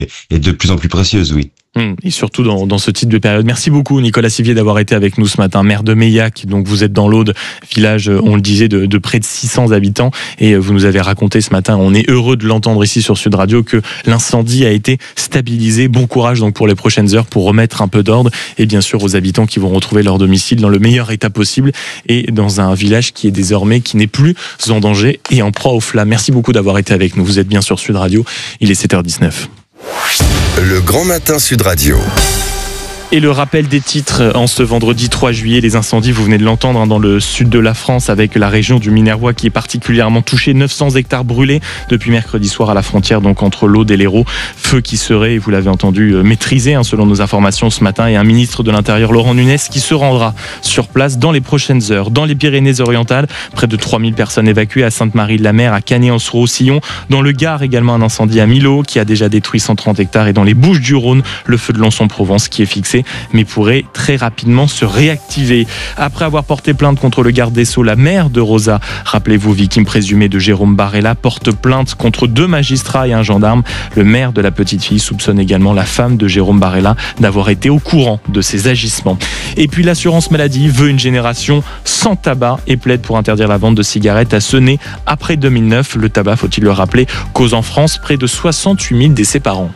est de plus en plus précieuse, oui. Et surtout dans ce type de période. Merci beaucoup Nicolas Sivier d'avoir été avec nous ce matin, maire de Meillac. Donc vous êtes dans l'Aude, village, on le disait, de près de 600 habitants. Et vous nous avez raconté ce matin, on est heureux de l'entendre ici sur Sud Radio, que l'incendie a été stabilisé. Bon courage donc pour les prochaines heures pour remettre un peu d'ordre. Et bien sûr aux habitants qui vont retrouver leur domicile dans le meilleur état possible et dans un village qui n'est plus en danger et en proie aux flammes. Merci beaucoup d'avoir été avec nous. Vous êtes bien sur Sud Radio. Il est 7h19. Le Grand Matin Sud Radio. Et le rappel des titres en ce vendredi 3 juillet, les incendies, vous venez de l'entendre, dans le sud de la France avec la région du Minervois qui est particulièrement touchée. 900 hectares brûlés depuis mercredi soir à la frontière, donc entre l'Aude et l'Hérault. Feu qui serait, vous l'avez entendu, maîtrisé selon nos informations ce matin. Et un ministre de l'Intérieur, Laurent Nunez, qui se rendra sur place dans les prochaines heures. Dans les Pyrénées-Orientales, près de 3000 personnes évacuées à Sainte-Marie-de-la-Mer, à Canet-en-Roussillon. Dans le Gard, également un incendie à Millau qui a déjà détruit 130 hectares. Et dans les Bouches-du-Rhône, le feu de Lançon-Provence qui est fixé mais pourrait très rapidement se réactiver. Après avoir porté plainte contre le garde des Sceaux, la mère de Rosa, rappelez-vous, victime présumée de Jérôme Barella, porte plainte contre 2 magistrats et un gendarme. Le maire de la petite fille soupçonne également la femme de Jérôme Barella d'avoir été au courant de ses agissements. Et puis l'assurance maladie veut une génération sans tabac et plaide pour interdire la vente de cigarettes à ce nez après 2009. Le tabac, faut-il le rappeler, cause en France près de 68 000 décès par an.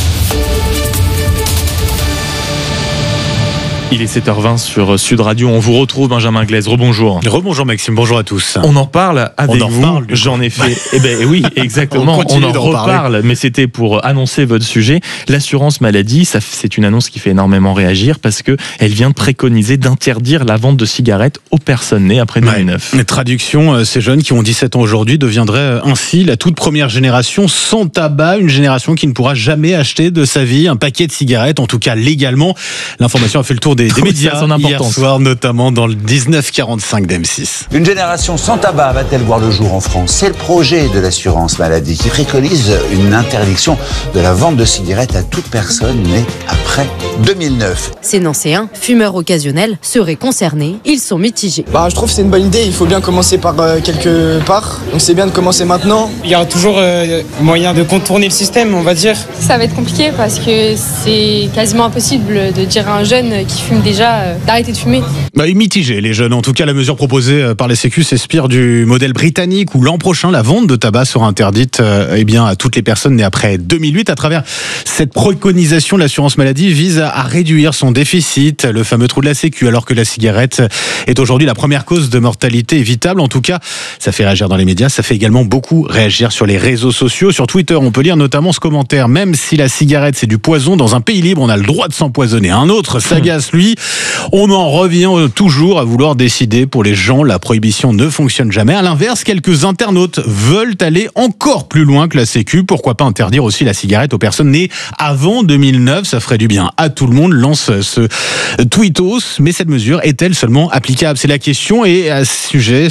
Il est 7h20 sur Sud Radio. On vous retrouve, Benjamin Glaise. Rebonjour. Rebonjour Maxime, bonjour à tous. On en parle avec vous. J'en ai fait. Eh ben oui, exactement. On en reparle, mais c'était pour annoncer votre sujet. L'assurance maladie, c'est une annonce qui fait énormément réagir parce que elle vient de préconiser d'interdire la vente de cigarettes aux personnes nées après 2009. Ouais. Traduction, ces jeunes qui ont 17 ans aujourd'hui deviendraient ainsi la toute première génération sans tabac, une génération qui ne pourra jamais acheter de sa vie un paquet de cigarettes, en tout cas légalement. L'information a fait le tour des médias hier soir, notamment dans le 1945 d'M6. Une génération sans tabac va-t-elle voir le jour en France ? C'est le projet de l'assurance maladie qui préconise une interdiction de la vente de cigarettes à toute personne née après 2009. Ces Nancéens, fumeurs occasionnels, seraient concernés. Ils sont mitigés. Je trouve que c'est une bonne idée. Il faut bien commencer par quelque part. Donc c'est bien de commencer maintenant. Il y aura toujours moyen de contourner le système, on va dire. Ça va être compliqué parce que c'est quasiment impossible de dire à un jeune qui fume déjà d'arrêter de fumer. Mitigés les jeunes. En tout cas, la mesure proposée par les Sécu s'inspire du modèle britannique où l'an prochain, la vente de tabac sera interdite à toutes les personnes nées après 2008. À travers cette préconisation, l'assurance maladie vise à réduire son déficit, le fameux trou de la Sécu, alors que la cigarette est aujourd'hui la première cause de mortalité évitable. En tout cas, ça fait réagir dans les médias, ça fait également beaucoup réagir sur les réseaux sociaux. Sur Twitter, on peut lire notamment ce commentaire: même si la cigarette c'est du poison, dans un pays libre, on a le droit de s'empoisonner. Un autre s'agace, lui. On en revient toujours à vouloir décider pour les gens. La prohibition ne fonctionne jamais. À l'inverse, quelques internautes veulent aller encore plus loin que la Sécu. Pourquoi pas interdire aussi la cigarette aux personnes nées avant 2009 ? Ça ferait du bien à tout le monde, lance ce tweetos. Mais cette mesure est-elle seulement applicable ? C'est la question. Et à ce sujet,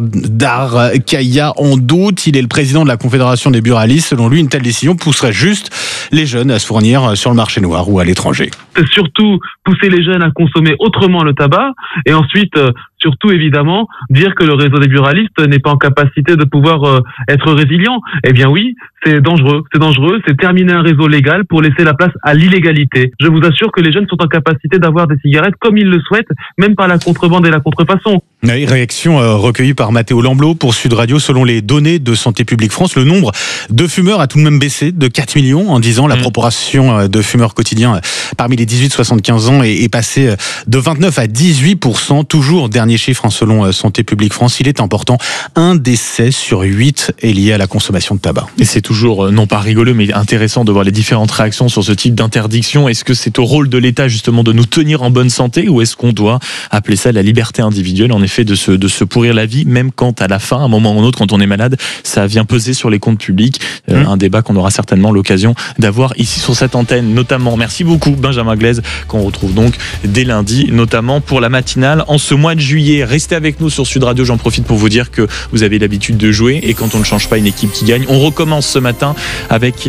Serdar Kaya en doute. Il est le président de la Confédération des buralistes. Selon lui, une telle décision pousserait juste les jeunes à se fournir sur le marché noir ou à l'étranger. C'est surtout pousser les jeunes à consommer autrement le tabac et ensuite surtout évidemment dire que le réseau des buralistes n'est pas en capacité de pouvoir être résilient. Eh bien oui, c'est dangereux, c'est terminer un réseau légal pour laisser la place à l'illégalité. Je vous assure que les jeunes sont en capacité d'avoir des cigarettes comme ils le souhaitent, même par la contrebande et la contrefaçon. Réaction recueillie par Mathéo Lamblot pour Sud Radio. Selon les données de Santé publique France, le nombre de fumeurs a tout de même baissé de 4 millions en 10 ans. La proportion de fumeurs quotidiens parmi les 18-75 ans est passée de 29 à 18%. Toujours dernier chiffre selon Santé publique France, il est important, 1 décès sur 8 est lié à la consommation de tabac. Et c'est toujours, non pas rigolo, mais intéressant de voir les différentes réactions sur ce type d'interdiction. Est-ce que c'est au rôle de l'État justement de nous tenir en bonne santé, ou est-ce qu'on doit appeler ça la liberté individuelle, en effet, de se pourrir la vie, même quand à la fin, à un moment ou un autre, quand on est malade, ça vient peser sur les comptes publics. Un débat qu'on aura certainement l'occasion d'avoir ici sur cette antenne, notamment. Merci beaucoup Benjamin Glaise, qu'on retrouve donc dès lundi, notamment pour la matinale en ce mois de juillet. Restez avec nous sur Sud Radio, j'en profite pour vous dire que vous avez l'habitude de jouer, et quand on ne change pas une équipe qui gagne, on recommence ce matin avec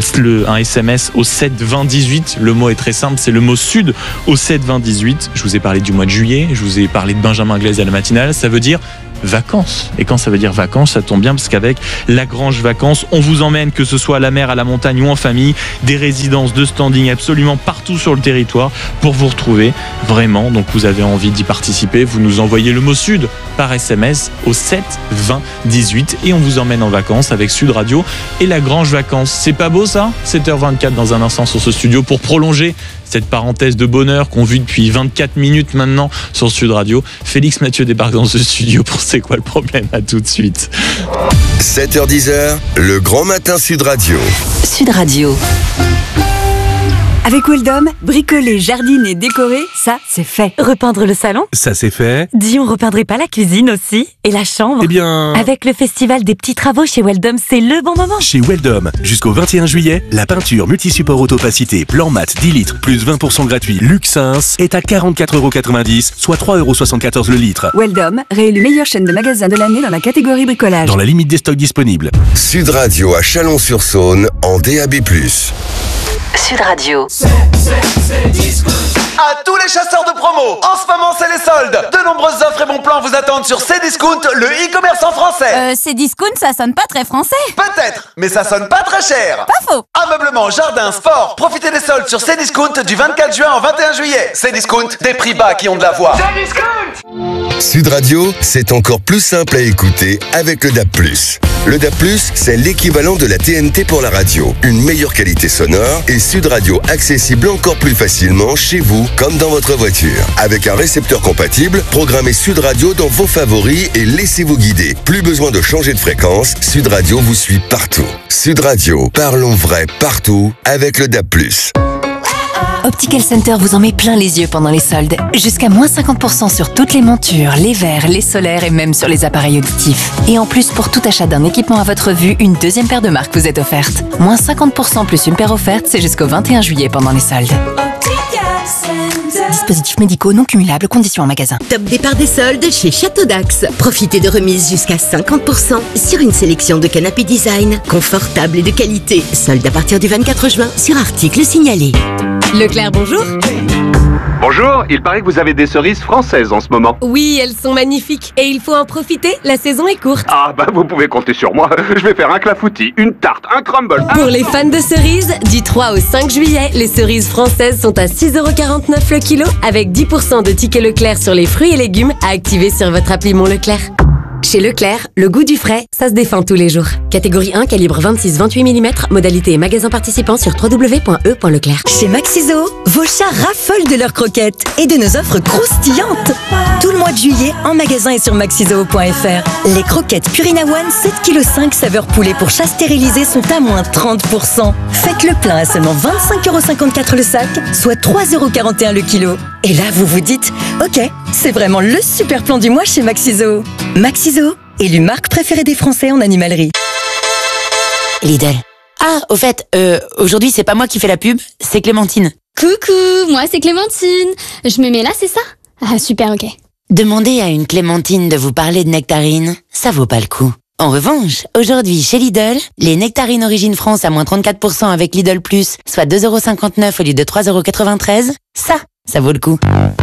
un SMS au 7 20 18. Le mot est très simple, c'est le mot Sud au 7 20 18. Je vous ai parlé du mois de juillet, je vous ai parlé de Benjamin Glaise à la matinale, ça veut dire vacances. Et quand ça veut dire vacances, ça tombe bien parce qu'avec Lagrange Vacances, on vous emmène, que ce soit à la mer, à la montagne ou en famille, des résidences de standing absolument partout sur le territoire pour vous retrouver vraiment. Donc vous avez envie d'y participer, vous nous envoyez le mot Sud par SMS au 7 20 18 et on vous emmène en vacances avec Sud Radio et Lagrange Vacances. C'est pas beau ça ? 7h24 dans un instant sur ce studio pour prolonger cette parenthèse de bonheur qu'on vit depuis 24 minutes maintenant sur Sud Radio. Félix Mathieu débarque dans ce studio pour C'est quoi le problème ? À tout de suite. 7h10, le grand matin Sud Radio. Sud Radio. Avec Weldom, bricoler, jardiner, décorer, ça, c'est fait. Repeindre le salon ? Ça, c'est fait. Dis, on repeindrait pas la cuisine aussi ? Et la chambre ? Eh bien... Avec le festival des petits travaux chez Weldom, c'est le bon moment. Chez Weldom, jusqu'au 21 juillet, la peinture multi-support autopacité plan mat 10 litres plus 20% gratuit Luxins est à 44,90€, soit 3,74€ le litre. Weldom, réélu meilleure chaîne de magasins de l'année dans la catégorie bricolage. Dans la limite des stocks disponibles. Sud Radio à Chalon-sur-Saône en DAB+. Sud Radio. À tous les chasseurs de promo, en ce moment c'est les soldes. De nombreuses offres et bons plans vous attendent sur Cdiscount, le e-commerce en français. Cdiscount, ça sonne pas très français. Peut-être, mais ça sonne pas très cher. Pas faux. Ameublement, jardin, sport, profitez des soldes sur Cdiscount du 24 juin au 21 juillet. Cdiscount, des prix bas qui ont de la voix. Sud Radio, c'est encore plus simple à écouter avec le DAB+. Le DAB+, c'est l'équivalent de la TNT pour la radio. Une meilleure qualité sonore et Sud Radio accessible encore plus facilement chez vous comme dans votre voiture. Avec un récepteur compatible, programmez Sud Radio dans vos favoris et laissez-vous guider. Plus besoin de changer de fréquence, Sud Radio vous suit partout. Sud Radio, parlons vrai partout avec le DAB+. Optical Center vous en met plein les yeux pendant les soldes. Jusqu'à moins 50% sur toutes les montures, les verres, les solaires et même sur les appareils auditifs. Et en plus, pour tout achat d'un équipement à votre vue, une deuxième paire de marques vous est offerte. Moins 50% plus une paire offerte, c'est jusqu'au 21 juillet pendant les soldes. Dispositifs médicaux non cumulables, conditions en magasin. Top départ des soldes chez Château d'Axe. Profitez de remises jusqu'à 50% sur une sélection de canapés design, confortables et de qualité. Soldes à partir du 24 juin sur articles signalés. Leclerc, bonjour. Bonjour, il paraît que vous avez des cerises françaises en ce moment. Oui, elles sont magnifiques et il faut en profiter, la saison est courte. Ah bah vous pouvez compter sur moi, je vais faire un clafoutis, une tarte, un crumble. Pour les fans de cerises, du 3 au 5 juillet, les cerises françaises sont à 6,49€ le kilo avec 10% de tickets Leclerc sur les fruits et légumes à activer sur votre appli Mon Leclerc. Chez Leclerc, le goût du frais, ça se défend tous les jours. Catégorie 1, calibre 26-28 mm, modalité et magasin participant sur www.e.leclerc. Chez Maxiso, vos chats raffolent de leurs croquettes et de nos offres croustillantes. Tout le mois de juillet, en magasin et sur maxiso.fr. Les croquettes Purina One 7,5 kg saveur poulet pour chat stérilisé sont à moins 30%. Faites le plein à seulement 25,54€ le sac, soit 3,41€ le kilo. Et là, vous vous dites, ok, c'est vraiment le super plan du mois chez Maxiso. Maxiso, élu marque préférée des Français en animalerie. Lidl. Ah, au fait, aujourd'hui c'est pas moi qui fais la pub, c'est Clémentine. Coucou, moi c'est Clémentine. Je me mets là, c'est ça ? Ah super, ok. Demandez à une Clémentine de vous parler de nectarines, ça vaut pas le coup. En revanche, aujourd'hui chez Lidl, les nectarines Origine France à moins 34% avec Lidl+, soit 2,59€ au lieu de 3,93€, ça vaut le coup.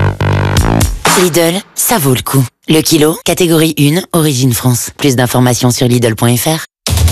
Lidl, ça vaut le coup. Le kilo, catégorie 1, Origine France. Plus d'informations sur Lidl.fr.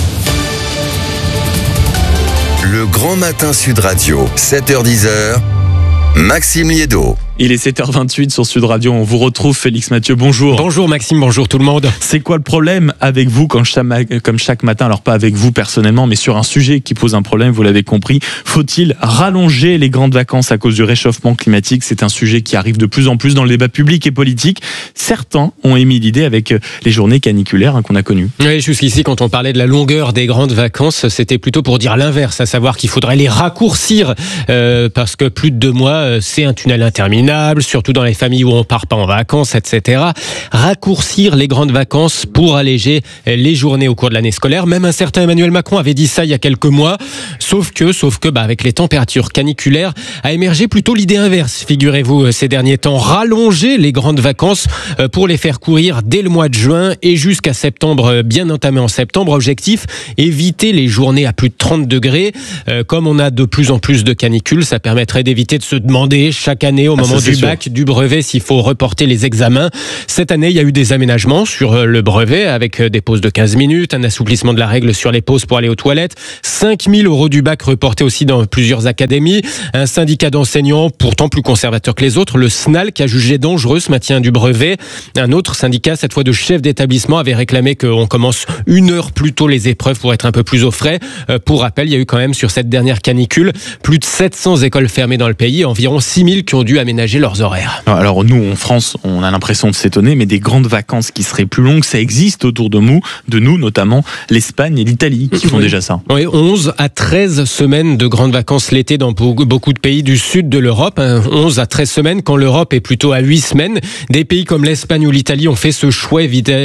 Le grand matin Sud Radio, 7h10, Maxime Liédo. Il est 7h28 sur Sud Radio. On vous retrouve, Félix Mathieu. Bonjour. Bonjour Maxime, bonjour tout le monde. C'est quoi le problème avec vous comme chaque matin? Alors pas avec vous personnellement, mais sur un sujet qui pose un problème, vous l'avez compris. Faut-il rallonger les grandes vacances à cause du réchauffement climatique? C'est un sujet qui arrive de plus en plus dans le débat public et politique. Certains ont émis l'idée avec les journées caniculaires qu'on a connues. Oui, jusqu'ici, quand on parlait de la longueur des grandes vacances, c'était plutôt pour dire l'inverse, à savoir qu'il faudrait les raccourcir parce que plus de 2 mois, c'est un tunnel interminable. Surtout dans les familles où on part pas en vacances, etc. Raccourcir les grandes vacances pour alléger les journées au cours de l'année scolaire. Même un certain Emmanuel Macron avait dit ça il y a quelques mois. Sauf que, avec les températures caniculaires, a émergé plutôt l'idée inverse. Figurez-vous, ces derniers temps, rallonger les grandes vacances pour les faire courir dès le mois de juin et jusqu'à septembre, bien entamé en septembre. Objectif, éviter les journées à plus de 30 degrés. Comme on a de plus en plus de canicules, ça permettrait d'éviter de se demander chaque année au moment du bac, du brevet s'il faut reporter les examens. Cette année, il y a eu des aménagements sur le brevet avec des pauses de 15 minutes, un assouplissement de la règle sur les pauses pour aller aux toilettes, 5 000 € du bac reportés aussi dans plusieurs académies, un syndicat d'enseignants pourtant plus conservateur que les autres, le SNAL, qui a jugé dangereux ce maintien du brevet. Un autre syndicat, cette fois de chefs d'établissement, avait réclamé qu'on commence 1 heure plus tôt les épreuves pour être un peu plus au frais. Pour rappel, il y a eu quand même sur cette dernière canicule plus de 700 écoles fermées dans le pays, environ 6 000 qui ont dû aménager leurs horaires. Alors nous, en France, on a l'impression de s'étonner, mais des grandes vacances qui seraient plus longues, ça existe autour de nous, notamment l'Espagne et l'Italie qui font déjà ça. Oui, 11 à 13 semaines de grandes vacances l'été dans beaucoup de pays du sud de l'Europe. 11 à 13 semaines quand l'Europe est plutôt à 8 semaines. Des pays comme l'Espagne ou l'Italie ont fait ce choix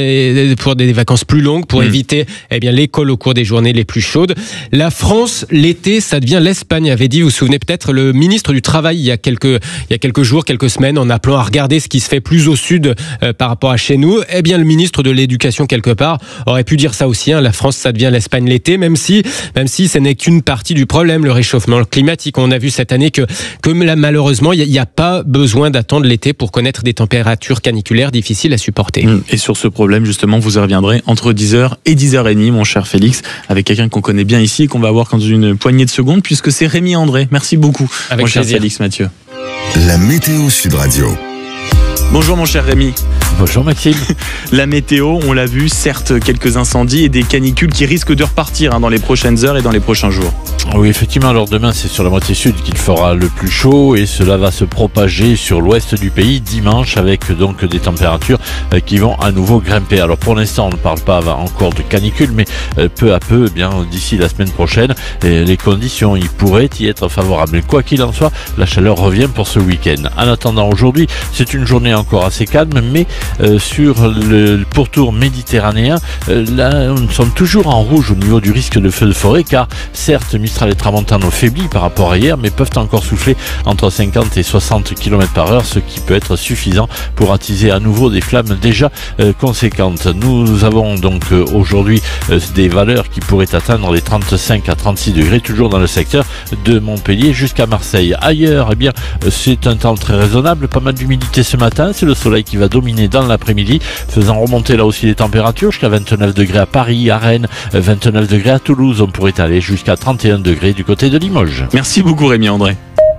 pour des vacances plus longues, pour éviter l'école au cours des journées les plus chaudes. La France, l'été, ça devient l'Espagne, avait dit, vous vous souvenez peut-être, le ministre du Travail il y a quelques jours, quelques semaines, en appelant à regarder ce qui se fait plus au sud par rapport à chez nous. Le ministre de l'Éducation, quelque part, aurait pu dire ça aussi. La France, ça devient l'Espagne l'été, même si ce n'est qu'une partie du problème, le réchauffement climatique. On a vu cette année que là, malheureusement, il n'y a pas besoin d'attendre l'été pour connaître des températures caniculaires difficiles à supporter. Et sur ce problème, justement, vous y reviendrez entre 10h et 10h30, mon cher Félix, avec quelqu'un qu'on connaît bien ici et qu'on va avoir dans une poignée de secondes, puisque c'est Rémi André. Merci beaucoup, mon cher Félix Mathieu. La météo Sud Radio. Bonjour mon cher Rémi. Bonjour Maxime. La météo, on l'a vu, certes quelques incendies et des canicules qui risquent de repartir dans les prochaines heures et dans les prochains jours. Oui, effectivement, alors demain c'est sur la moitié sud qu'il fera le plus chaud et cela va se propager sur l'ouest du pays dimanche avec donc des températures qui vont à nouveau grimper. Alors pour l'instant on ne parle pas encore de canicule, mais peu à peu, d'ici la semaine prochaine, les conditions pourraient y être favorables. Quoi qu'il en soit, la chaleur revient pour ce week-end. En attendant, aujourd'hui, c'est une journée encore assez calme, mais sur le pourtour méditerranéen, là nous sommes toujours en rouge au niveau du risque de feu de forêt, car certes Mistral et Tramontane ont faibli par rapport à hier, mais peuvent encore souffler entre 50 et 60 km/h, ce qui peut être suffisant pour attiser à nouveau des flammes déjà conséquentes. Nous avons donc aujourd'hui des valeurs qui pourraient atteindre les 35 à 36 degrés, toujours dans le secteur de Montpellier jusqu'à Marseille. Ailleurs, c'est un temps très raisonnable, pas mal d'humidité ce matin, c'est le soleil qui va dominer dans l'après-midi, faisant remonter là aussi les températures jusqu'à 29 degrés à Paris, à Rennes, 29 degrés à Toulouse, on pourrait aller jusqu'à 31 degrés du côté de Limoges. Merci beaucoup Rémi André.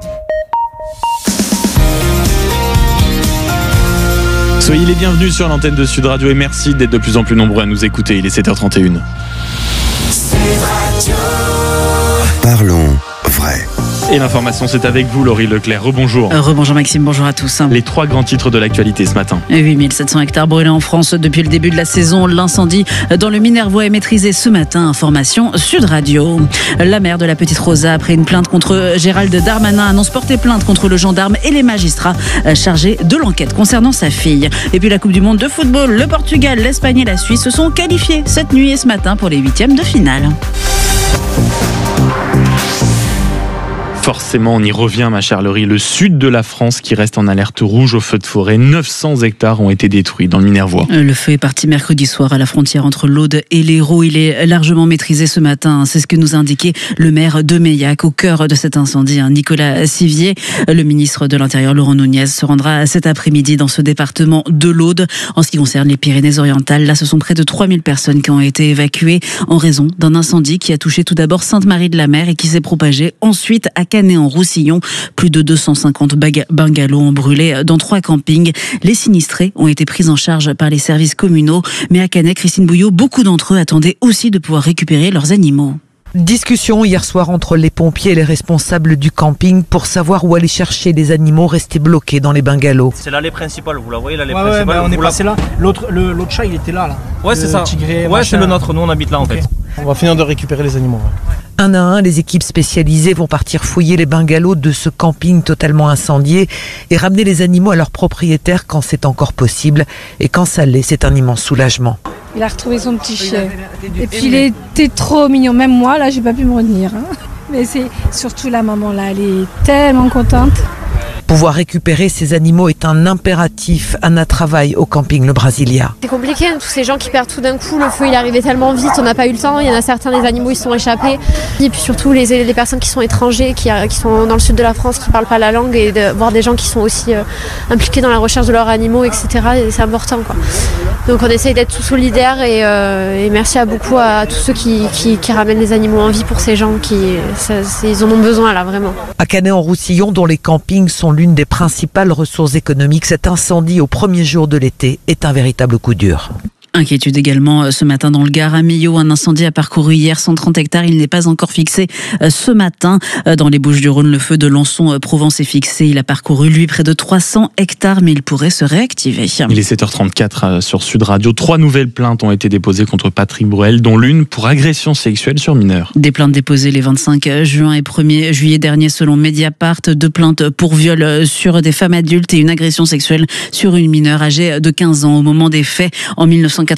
Soyez les bienvenus sur l'antenne de Sud Radio et merci d'être de plus en plus nombreux à nous écouter. Il est 7h31. Parlons vrai. Et l'information, c'est avec vous, Laurie Leclerc. Rebonjour. Rebonjour Maxime, bonjour à tous. Les 3 grands titres de l'actualité ce matin. 8700 hectares brûlés en France depuis le début de la saison. L'incendie dans le Minervois est maîtrisé ce matin. Information Sud Radio. La mère de la petite Rosa, après une plainte contre Gérald Darmanin, annonce porter plainte contre le gendarme et les magistrats chargés de l'enquête concernant sa fille. Et puis la Coupe du Monde de football, le Portugal, l'Espagne et la Suisse se sont qualifiés cette nuit et ce matin pour les 8e de finale. Forcément, on y revient, ma chère Laurie. Le sud de la France qui reste en alerte rouge au feu de forêt. 900 hectares ont été détruits dans le Minervois. Le feu est parti mercredi soir à la frontière entre l'Aude et l'Hérault. Il est largement maîtrisé ce matin. C'est ce que nous a indiqué le maire de Meillac. Au cœur de cet incendie, Nicolas Sivier, le ministre de l'Intérieur, Laurent Nunez, se rendra cet après-midi dans ce département de l'Aude. En ce qui concerne les Pyrénées-Orientales, là, ce sont près de 3000 personnes qui ont été évacuées en raison d'un incendie qui a touché tout d'abord Sainte-Marie-de-la-Mer et qui s'est propagé ensuite à Canet-en-Roussillon. Plus de 250 bungalows ont brûlé dans 3 campings. Les sinistrés ont été pris en charge par les services communaux. Mais à Canet, Christine Bouillot, beaucoup d'entre eux attendaient aussi de pouvoir récupérer leurs animaux. Discussion hier soir entre les pompiers et les responsables du camping pour savoir où aller chercher les animaux restés bloqués dans les bungalows. C'est l'allée principale, vous la voyez, l'allée principale. principale. On est passé là. L'autre chat, il était là. Ouais, c'est ça. Tigré, ouais, c'est le nôtre. Nous, on habite là en fait. On va finir de récupérer les animaux. Un à un, les équipes spécialisées vont partir fouiller les bungalows de ce camping totalement incendié et ramener les animaux à leurs propriétaires quand c'est encore possible. Et quand ça l'est, c'est un immense soulagement. Il a retrouvé son petit chien. Et puis il était trop mignon. Même moi, là, j'ai pas pu me retenir. Mais c'est surtout la maman, là, elle est tellement contente. Pouvoir récupérer ces animaux est un impératif. Anna travaille au camping Le Brasilia. C'est compliqué, tous ces gens qui perdent tout d'un coup, le feu il est arrivé tellement vite, on n'a pas eu le temps, il y en a certains des animaux ils sont échappés. Et puis surtout les personnes qui sont étrangers, qui sont dans le sud de la France, qui ne parlent pas la langue, et de voir des gens qui sont aussi impliqués dans la recherche de leurs animaux, etc. Et c'est important, quoi. Donc on essaye d'être tous solidaires et merci beaucoup à tous ceux qui ramènent les animaux en vie pour ces gens ils en ont besoin là, vraiment. À Canet-en-Roussillon, dont les campings sont l'une des principales ressources économiques, cet incendie au premier jour de l'été est un véritable coup dur. Inquiétude également ce matin dans le Gard à Millau. Un incendie a parcouru hier 130 hectares. Il n'est pas encore fixé ce matin. Dans les Bouches-du-Rhône, le feu de Lançon-Provence est fixé. Il a parcouru, lui, près de 300 hectares, mais il pourrait se réactiver. Il est 7h34 sur Sud Radio. 3 nouvelles plaintes ont été déposées contre Patrick Bruel, dont l'une pour agression sexuelle sur mineur. Des plaintes déposées les 25 juin et 1er juillet dernier selon Mediapart. 2 plaintes pour viol sur des femmes adultes et une agression sexuelle sur une mineure âgée de 15 ans au moment des faits en 1992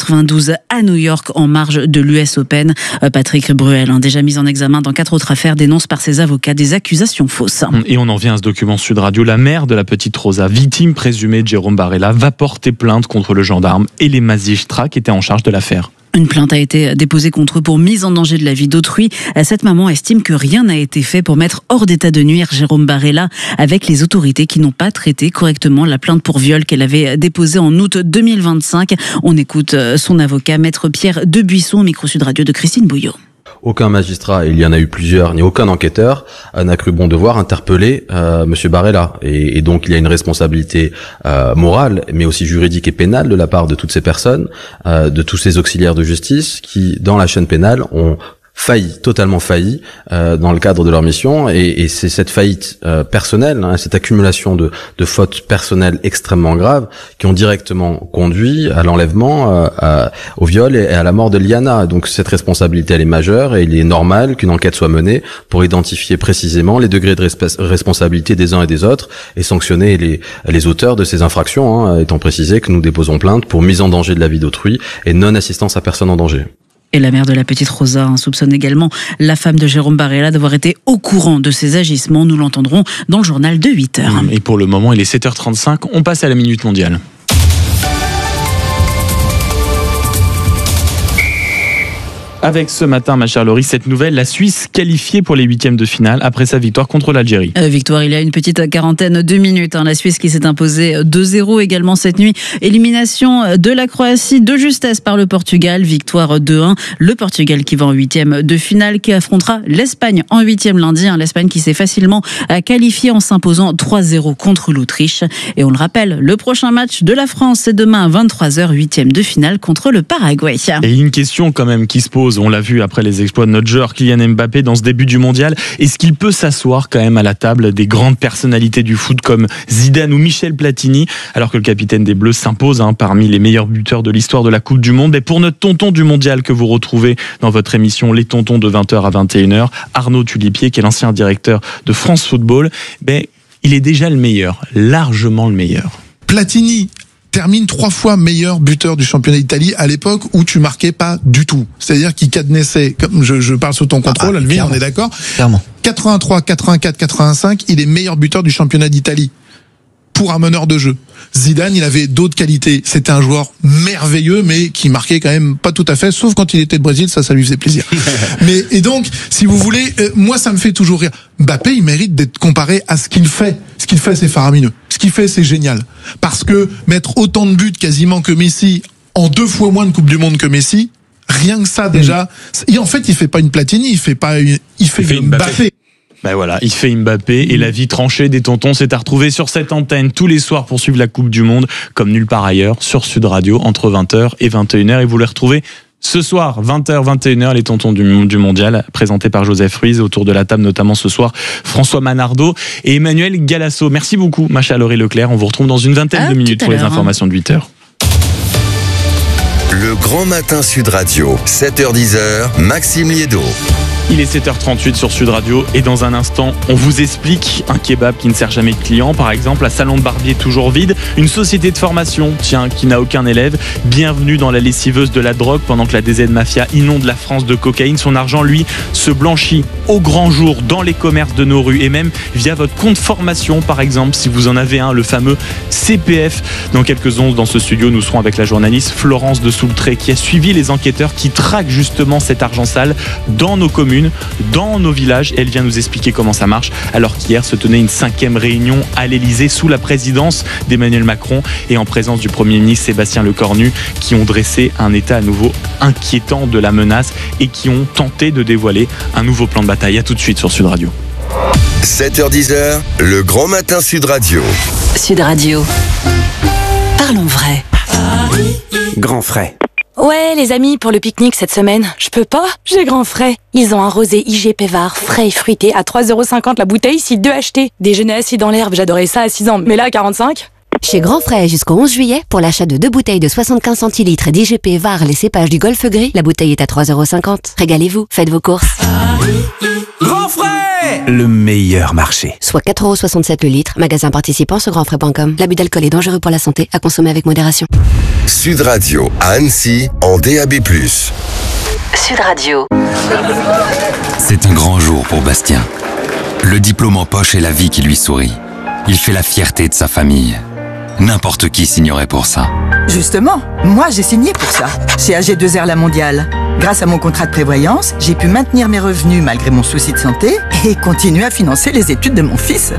à New York en marge de l'US Open. Patrick Bruel, déjà mis en examen dans 4 autres affaires, dénonce par ses avocats des accusations fausses. Et on en vient à ce document Sud Radio. La mère de la petite Rosa, victime présumée de Jérôme Barella, va porter plainte contre le gendarme et les magistrats qui étaient en charge de l'affaire. Une plainte a été déposée contre eux pour mise en danger de la vie d'autrui. Cette maman estime que rien n'a été fait pour mettre hors d'état de nuire Jérôme Barella avec les autorités qui n'ont pas traité correctement la plainte pour viol qu'elle avait déposée en août 2025. On écoute son avocat, maître Pierre Debuisson, au micro Sud Radio de Christine Bouillot. Aucun magistrat, il y en a eu plusieurs, ni aucun enquêteur n'a cru bon devoir interpeller Monsieur Barella. Et donc il y a une responsabilité morale, mais aussi juridique et pénale de la part de toutes ces personnes, de tous ces auxiliaires de justice qui, dans la chaîne pénale, ont totalement failli dans le cadre de leur mission, et c'est cette faillite personnelle, cette accumulation de fautes personnelles extrêmement graves qui ont directement conduit à l'enlèvement, au viol et à la mort de Liana. Donc cette responsabilité elle est majeure et il est normal qu'une enquête soit menée pour identifier précisément les degrés de responsabilité des uns et des autres et sanctionner les auteurs de ces infractions, étant précisé que nous déposons plainte pour mise en danger de la vie d'autrui et non-assistance à personne en danger. Et la mère de la petite Rosa soupçonne également la femme de Jérôme Barella d'avoir été au courant de ses agissements. Nous l'entendrons dans le journal de 8h. Et pour le moment, il est 7h35. On passe à la Minute Mondiale. Avec ce matin, ma chère Laurie, cette nouvelle, la Suisse qualifiée pour les 8e de finale après sa victoire contre l'Algérie. Victoire il y a une petite quarantaine de minutes. La Suisse qui s'est imposée 2-0 également cette nuit. Élimination de la Croatie de justesse par le Portugal. Victoire 2-1. Le Portugal qui va en 8e de finale, qui affrontera l'Espagne en 8e lundi. L'Espagne qui s'est facilement qualifiée en s'imposant 3-0 contre l'Autriche. Et on le rappelle, le prochain match de la France, c'est demain à 23h, 8e de finale contre le Paraguay. Et une question quand même qui se pose. On l'a vu après les exploits de notre joueur Kylian Mbappé dans ce début du mondial. Est-ce qu'il peut s'asseoir quand même à la table des grandes personnalités du foot comme Zidane ou Michel Platini, alors que le capitaine des Bleus s'impose parmi les meilleurs buteurs de l'histoire de la Coupe du Monde? Et pour notre tonton du mondial que vous retrouvez dans votre émission Les Tontons de 20h à 21h, Arnaud Tulipier, qui est l'ancien directeur de France Football, il est déjà le meilleur, largement le meilleur. Platini termine 3 fois meilleur buteur du championnat d'Italie à l'époque où tu marquais pas du tout. C'est-à-dire qu'il cadenassait, comme je parle sous ton contrôle, Alvin, on est d'accord? Clairement. 83, 84, 85, il est meilleur buteur du championnat d'Italie. Pour un meneur de jeu. Zidane, il avait d'autres qualités. C'était un joueur merveilleux, mais qui marquait quand même pas tout à fait, sauf quand il était de Brésil, ça lui faisait plaisir. Et donc, si vous voulez, moi, ça me fait toujours rire. Mbappé, il mérite d'être comparé à ce qu'il fait. Ce qu'il fait, c'est faramineux. Ce qu'il fait, c'est génial. Parce que mettre autant de buts quasiment que Messi, en 2 fois moins de Coupe du Monde que Messi, rien que ça, déjà. Et en fait, il fait pas une Platini, il fait une Mbappé. Voilà, il fait Mbappé et la vie tranchée des tontons s'est à retrouver sur cette antenne tous les soirs pour suivre la Coupe du Monde, comme nulle part ailleurs, sur Sud Radio, entre 20h et 21h. Et vous les retrouvez ce soir, 20h, 21h, les tontons du mondial, présentés par Joseph Ruiz, autour de la table notamment ce soir, François Manardo et Emmanuel Galasso. Merci beaucoup, ma chère Laurie Leclerc. On vous retrouve dans une vingtaine de minutes pour les informations de 8h. Le Grand Matin Sud Radio, 7h-10h, Maxime Liédo. Il est 7h38 sur Sud Radio et dans un instant, on vous explique un kebab qui ne sert jamais de client, par exemple, un salon de barbier toujours vide, une société de formation, qui n'a aucun élève. Bienvenue dans la lessiveuse de la drogue pendant que la DZ Mafia inonde la France de cocaïne. Son argent, lui, se blanchit au grand jour dans les commerces de nos rues et même via votre compte formation, par exemple, si vous en avez un, le fameux CPF. Dans quelques secondes, dans ce studio, nous serons avec la journaliste Florence de Soultré qui a suivi les enquêteurs qui traquent justement cet argent sale dans nos communes, dans nos villages. Elle vient nous expliquer comment ça marche alors qu'hier se tenait une 5e réunion à l'Elysée sous la présidence d'Emmanuel Macron et en présence du Premier ministre Sébastien Lecornu qui ont dressé un état à nouveau inquiétant de la menace et qui ont tenté de dévoiler un nouveau plan de bataille. À tout de suite sur Sud Radio. 7h-10h, le grand matin Sud Radio. Sud Radio. Parlons vrai. Grand frais. Ouais, les amis, pour le pique-nique cette semaine, je peux pas, j'ai grand frais. Ils ont un rosé IG Pévard, frais et fruité, à 3,50€ la bouteille, si 2 achetés. Déjeuner assis dans l'herbe, j'adorais ça à 6 ans, mais là à 45. Chez Grand Frais jusqu'au 11 juillet, pour l'achat de 2 bouteilles de 75 centilitres d'IGP VAR, les cépages du Golfe Gris, la bouteille est à 3,50€. Régalez-vous, faites vos courses. Grand frais, le meilleur marché. Soit 4,67€ le litre, magasin participant sur grandfrais.com. L'abus d'alcool est dangereux pour la santé, à consommer avec modération. Sud Radio à Annecy en DAB+. Sud Radio. C'est un grand jour pour Bastien. Le diplôme en poche et la vie qui lui sourit. Il fait la fierté de sa famille. N'importe qui signerait pour ça. Justement, moi j'ai signé pour ça, chez AG2R La Mondiale. Grâce à mon contrat de prévoyance, j'ai pu maintenir mes revenus malgré mon souci de santé et continuer à financer les études de mon fils.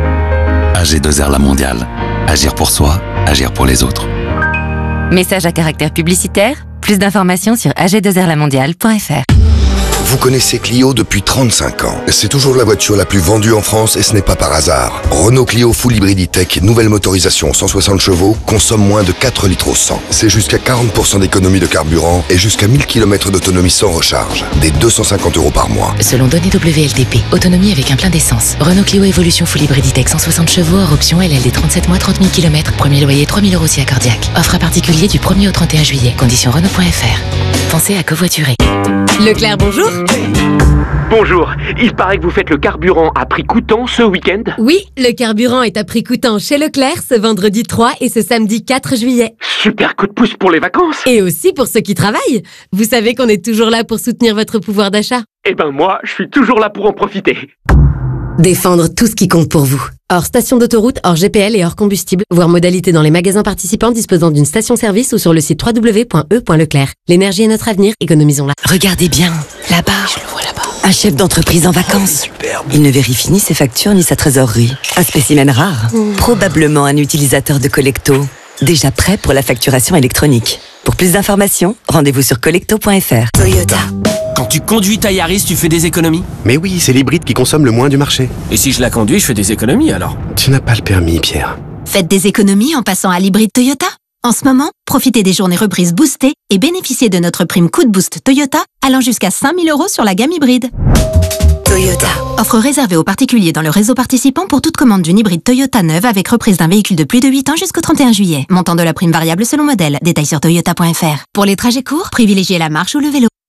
AG2R La Mondiale. Agir pour soi, agir pour les autres. Message à caractère publicitaire. Plus d'informations sur ag2rlamondiale.fr. Vous connaissez Clio depuis 35 ans. C'est toujours la voiture la plus vendue en France et ce n'est pas par hasard. Renault Clio Full Hybrid E-Tech, nouvelle motorisation 160 chevaux, consomme moins de 4 litres au 100. C'est jusqu'à 40% d'économie de carburant et jusqu'à 1000 km d'autonomie sans recharge. Des 250€ par mois. Selon données WLTP, autonomie avec un plein d'essence. Renault Clio Evolution Full Hybrid E-Tech 160 chevaux, hors option LLD 37 mois, 30 000 km. Premier loyer 3 000€ aussi accordiaque. Offre à particulier du 1er au 31 juillet. Conditions Renault.fr. Pensez à covoiturer. Leclerc, bonjour. Bonjour, il paraît que vous faites le carburant à prix coûtant ce week-end. Oui, le carburant est à prix coûtant chez Leclerc ce vendredi 3 et ce samedi 4 juillet. Super coup de pouce pour les vacances. Et aussi pour ceux qui travaillent. Vous savez qu'on est toujours là pour soutenir votre pouvoir d'achat. Eh ben moi, je suis toujours là pour en profiter. Défendre tout ce qui compte pour vous. Hors station d'autoroute, hors GPL et hors combustible. Voir modalité dans les magasins participants disposant d'une station-service ou sur le site www.e.leclerc. L'énergie est notre avenir, économisons-la. Regardez bien, là-bas. Je le vois là-bas. Un chef d'entreprise en vacances. Superbe. Il ne vérifie ni ses factures ni sa trésorerie. Un spécimen rare. Probablement un utilisateur de Collecto. Déjà prêt pour la facturation électronique. Pour plus d'informations, rendez-vous sur collecto.fr. Toyota. Quand tu conduis ta Yaris, tu fais des économies? Mais oui, c'est l'hybride qui consomme le moins du marché. Et si je la conduis, je fais des économies alors? Tu n'as pas le permis, Pierre. Faites des économies en passant à l'hybride Toyota. En ce moment, profitez des journées reprises boostées et bénéficiez de notre prime coup de boost Toyota allant jusqu'à 5 000 € sur la gamme hybride. Toyota. Offre réservée aux particuliers dans le réseau participant pour toute commande d'une hybride Toyota neuve avec reprise d'un véhicule de plus de 8 ans jusqu'au 31 juillet. Montant de la prime variable selon modèle. Détails sur toyota.fr. Pour les trajets courts, privilégiez la marche ou le vélo.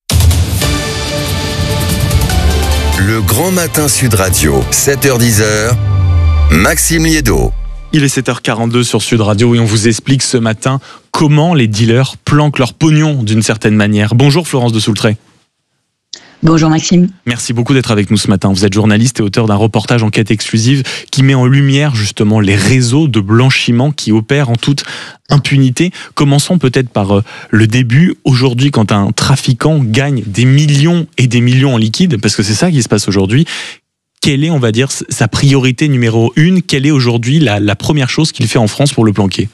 Le grand matin Sud Radio, 7h-10h, Maxime Liédo. Il est 7h42 sur Sud Radio et on vous explique ce matin comment les dealers planquent leur pognon d'une certaine manière. Bonjour Florence de Soultré. Bonjour Maxime. Merci beaucoup d'être avec nous ce matin. Vous êtes journaliste et auteur d'un reportage enquête exclusive qui met en lumière justement les réseaux de blanchiment qui opèrent en toute impunité. Commençons peut-être par le début. Aujourd'hui, quand un trafiquant gagne des millions et des millions en liquide, parce que c'est ça qui se passe aujourd'hui, quelle est, on va dire, sa priorité numéro 1? Quelle est aujourd'hui la première chose qu'il fait en France pour le planquer?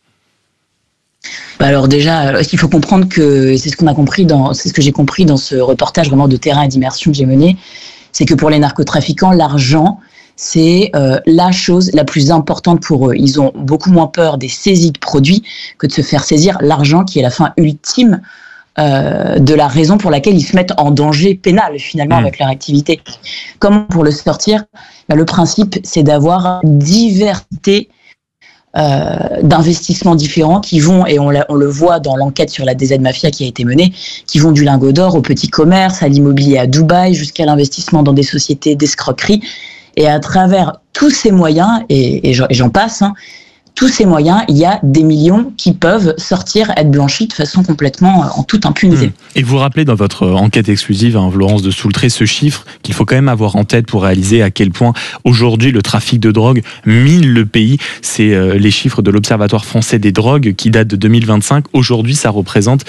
Alors déjà, il faut comprendre que c'est ce que j'ai compris dans ce reportage vraiment de terrain et d'immersion que j'ai mené, c'est que pour les narcotrafiquants, l'argent, c'est la chose la plus importante pour eux. Ils ont beaucoup moins peur des saisies de produits que de se faire saisir l'argent qui est la fin ultime de la raison pour laquelle ils se mettent en danger pénal finalement avec leur activité. Comment pour le sortir? Le principe, c'est d'avoir diversité d'investissements différents qui vont, et on le voit dans l'enquête sur la DZ Mafia qui a été menée, qui vont du lingot d'or au petit commerce, à l'immobilier à Dubaï, jusqu'à l'investissement dans des sociétés d'escroquerie. Et à travers tous ces moyens, et j'en passe, tous ces moyens, il y a des millions qui peuvent sortir, être blanchis de façon complètement en toute impunité. Et vous rappelez dans votre enquête exclusive, Florence de Soultré, ce chiffre qu'il faut quand même avoir en tête pour réaliser à quel point aujourd'hui le trafic de drogue mine le pays. C'est les chiffres de l'Observatoire français des drogues qui datent de 2025. Aujourd'hui, ça représente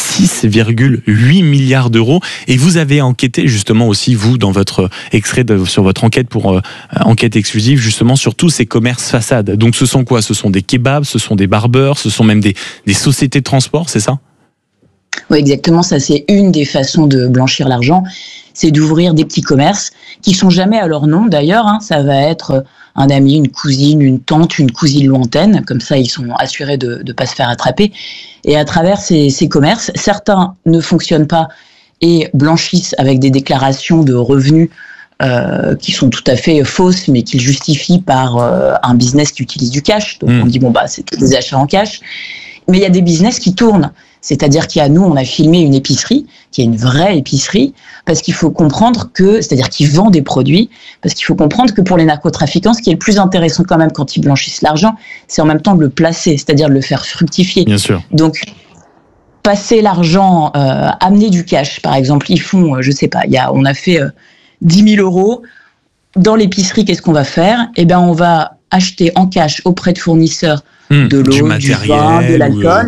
6,8 milliards d'euros. Et vous avez enquêté justement aussi, vous, dans votre extrait sur votre enquête pour enquête exclusive, justement sur tous ces commerces façades. Donc ce sont quoi ? Ce sont des kebabs, ce sont des barbeurs, ce sont même des sociétés de transport, c'est ça ? Oui, exactement. Ça, c'est une des façons de blanchir l'argent. C'est d'ouvrir des petits commerces qui sont jamais à leur nom, d'ailleurs. Ça va être un ami, une cousine, une tante, une cousine lointaine. Comme ça, ils sont assurés de ne pas se faire attraper. Et à travers ces commerces, certains ne fonctionnent pas et blanchissent avec des déclarations de revenus qui sont tout à fait fausses, mais qu'ils justifient par un business qui utilise du cash. Donc on dit, c'est des achats en cash. Mais il y a des business qui tournent. C'est-à-dire on a filmé une épicerie, qui est une vraie épicerie, parce qu'il faut comprendre c'est-à-dire qu'ils vendent des produits, parce qu'il faut comprendre que pour les narcotrafiquants, ce qui est le plus intéressant quand même quand ils blanchissent l'argent, c'est en même temps de le placer, c'est-à-dire de le faire fructifier. Bien sûr. Donc, passer l'argent, amener du cash, par exemple, ils font, on a fait 10 000 euros. Dans l'épicerie, qu'est-ce qu'on va faire ? On va acheter en cash auprès de fournisseurs de l'eau, du vin, de l'alcool.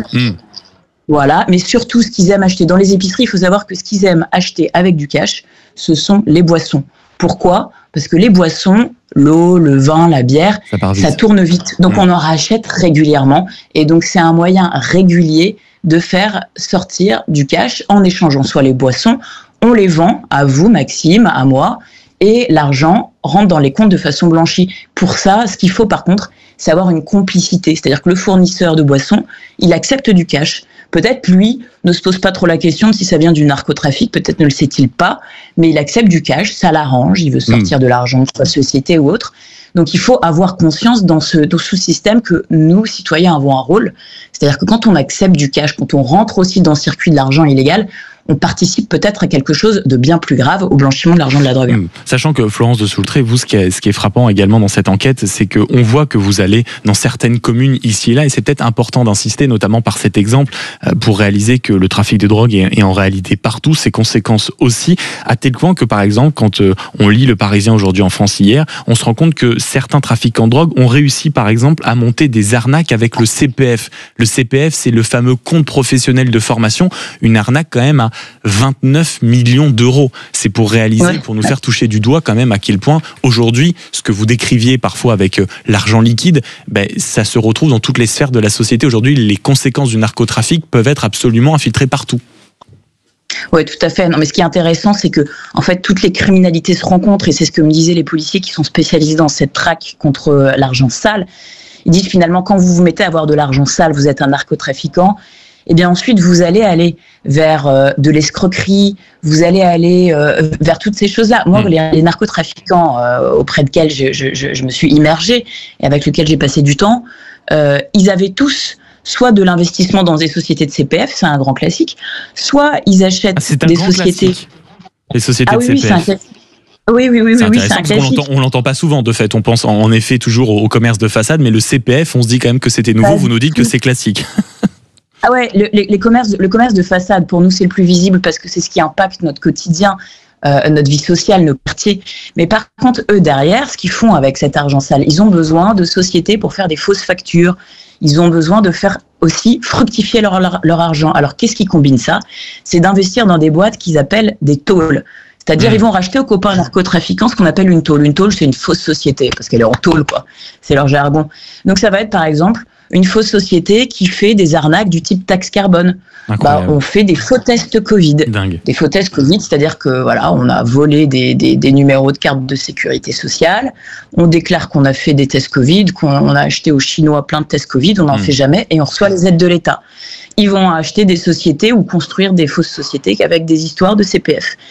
Voilà, mais surtout, ce qu'ils aiment acheter dans les épiceries, il faut savoir que ce qu'ils aiment acheter avec du cash, ce sont les boissons. Pourquoi ? Parce que les boissons, l'eau, le vin, la bière, ça tourne vite. Donc, on en rachète régulièrement. Et donc, c'est un moyen régulier de faire sortir du cash en échangeant soit les boissons, on les vend à vous, Maxime, à moi, et l'argent rentre dans les comptes de façon blanchie. Pour ça, ce qu'il faut par contre, c'est avoir une complicité. C'est-à-dire que le fournisseur de boissons, il accepte du cash. Peut-être, lui, ne se pose pas trop la question de si ça vient du narcotrafic, peut-être ne le sait-il pas, mais il accepte du cash, ça l'arrange, il veut sortir de l'argent de sa société ou autre. Donc il faut avoir conscience dans ce système que nous, citoyens, avons un rôle. C'est-à-dire que quand on accepte du cash, quand on rentre aussi dans le circuit de l'argent illégal, on participe peut-être à quelque chose de bien plus grave, au blanchiment de l'argent de la drogue. Sachant que Florence de Soultré, vous, ce qui est frappant également dans cette enquête, c'est qu'on voit que vous allez dans certaines communes ici et là, et c'est peut-être important d'insister, notamment par cet exemple, pour réaliser que le trafic de drogue est en réalité partout, ses conséquences aussi, à tel point que, par exemple, quand on lit Le Parisien aujourd'hui en France hier, on se rend compte que certains trafiquants de drogue ont réussi, par exemple, à monter des arnaques avec le CPF. Le CPF, c'est le fameux compte professionnel de formation, une arnaque quand même à 29 millions d'euros. C'est pour réaliser, pour nous faire toucher du doigt quand même à quel point aujourd'hui, ce que vous décriviez parfois avec l'argent liquide, ça se retrouve dans toutes les sphères de la société. Aujourd'hui, les conséquences du narcotrafic peuvent être absolument infiltrées partout. Oui, tout à fait. Non, mais ce qui est intéressant, c'est que en fait, toutes les criminalités se rencontrent, et c'est ce que me disaient les policiers qui sont spécialisés dans cette traque contre l'argent sale. Ils disent finalement, quand vous vous mettez à avoir de l'argent sale, vous êtes un narcotrafiquant. Et bien ensuite, vous allez aller vers de l'escroquerie, vous allez aller vers toutes ces choses-là. Moi, les narcotrafiquants auprès desquels je me suis immergée et avec lesquels j'ai passé du temps, ils avaient tous soit de l'investissement dans des sociétés de CPF, c'est un grand classique, soit ils achètent des sociétés... Classique. Les sociétés de CPF. C'est un classique. Oui, c'est un classique. On l'entend pas souvent, de fait. On pense en effet toujours au commerce de façade, mais le CPF, on se dit quand même que c'était nouveau. Vous nous dites que c'est classique. Ah ouais, le commerce de façade, pour nous, c'est le plus visible parce que c'est ce qui impacte notre quotidien, notre vie sociale, nos quartiers. Mais par contre, eux, derrière, ce qu'ils font avec cet argent sale, ils ont besoin de sociétés pour faire des fausses factures. Ils ont besoin de faire aussi fructifier leur argent. Alors, qu'est-ce qui combine ça ? C'est d'investir dans des boîtes qu'ils appellent des tôles. C'est-à-dire, ils vont racheter aux copains narcotrafiquants ce qu'on appelle une tôle. Une tôle, c'est une fausse société, parce qu'elle est en tôle, quoi. C'est leur jargon. Donc, ça va être, par exemple, une fausse société qui fait des arnaques du type taxe carbone. On fait des faux tests Covid. Dingue. Des faux tests Covid, c'est-à-dire que voilà, on a volé des numéros de carte de sécurité sociale, on déclare qu'on a fait des tests Covid, qu'on a acheté aux Chinois plein de tests Covid, on n'en fait jamais et on reçoit les aides de l'État. Ils vont acheter des sociétés ou construire des fausses sociétés avec des histoires de CPF.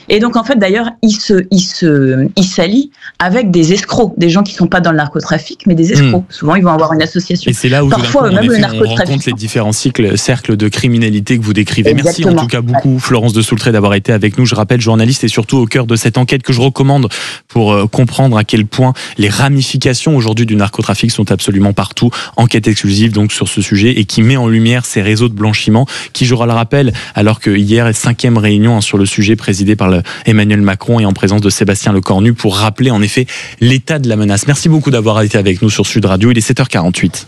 Et donc, en fait, d'ailleurs, il s'allie avec des escrocs, des gens qui ne sont pas dans le narcotrafic, mais des escrocs. Souvent, ils vont avoir une association. Et c'est là où parfois eux-mêmes le on rencontre les différents cercles de criminalité que vous décrivez. Exactement. Merci en tout cas beaucoup, Florence de Soultret, d'avoir été avec nous. Je rappelle, journaliste et surtout au cœur de cette enquête que je recommande pour comprendre à quel point les ramifications aujourd'hui du narcotrafic sont absolument partout. Enquête exclusive donc sur ce sujet et qui met en lumière ces réseaux de blanchiment qui, je le rappelle, alors que hier est 5e réunion sur le sujet présidée par Emmanuel Macron et en présence de Sébastien Lecornu pour rappeler en effet l'état de la menace. Merci beaucoup d'avoir été avec nous sur Sud Radio. Il est 7h48.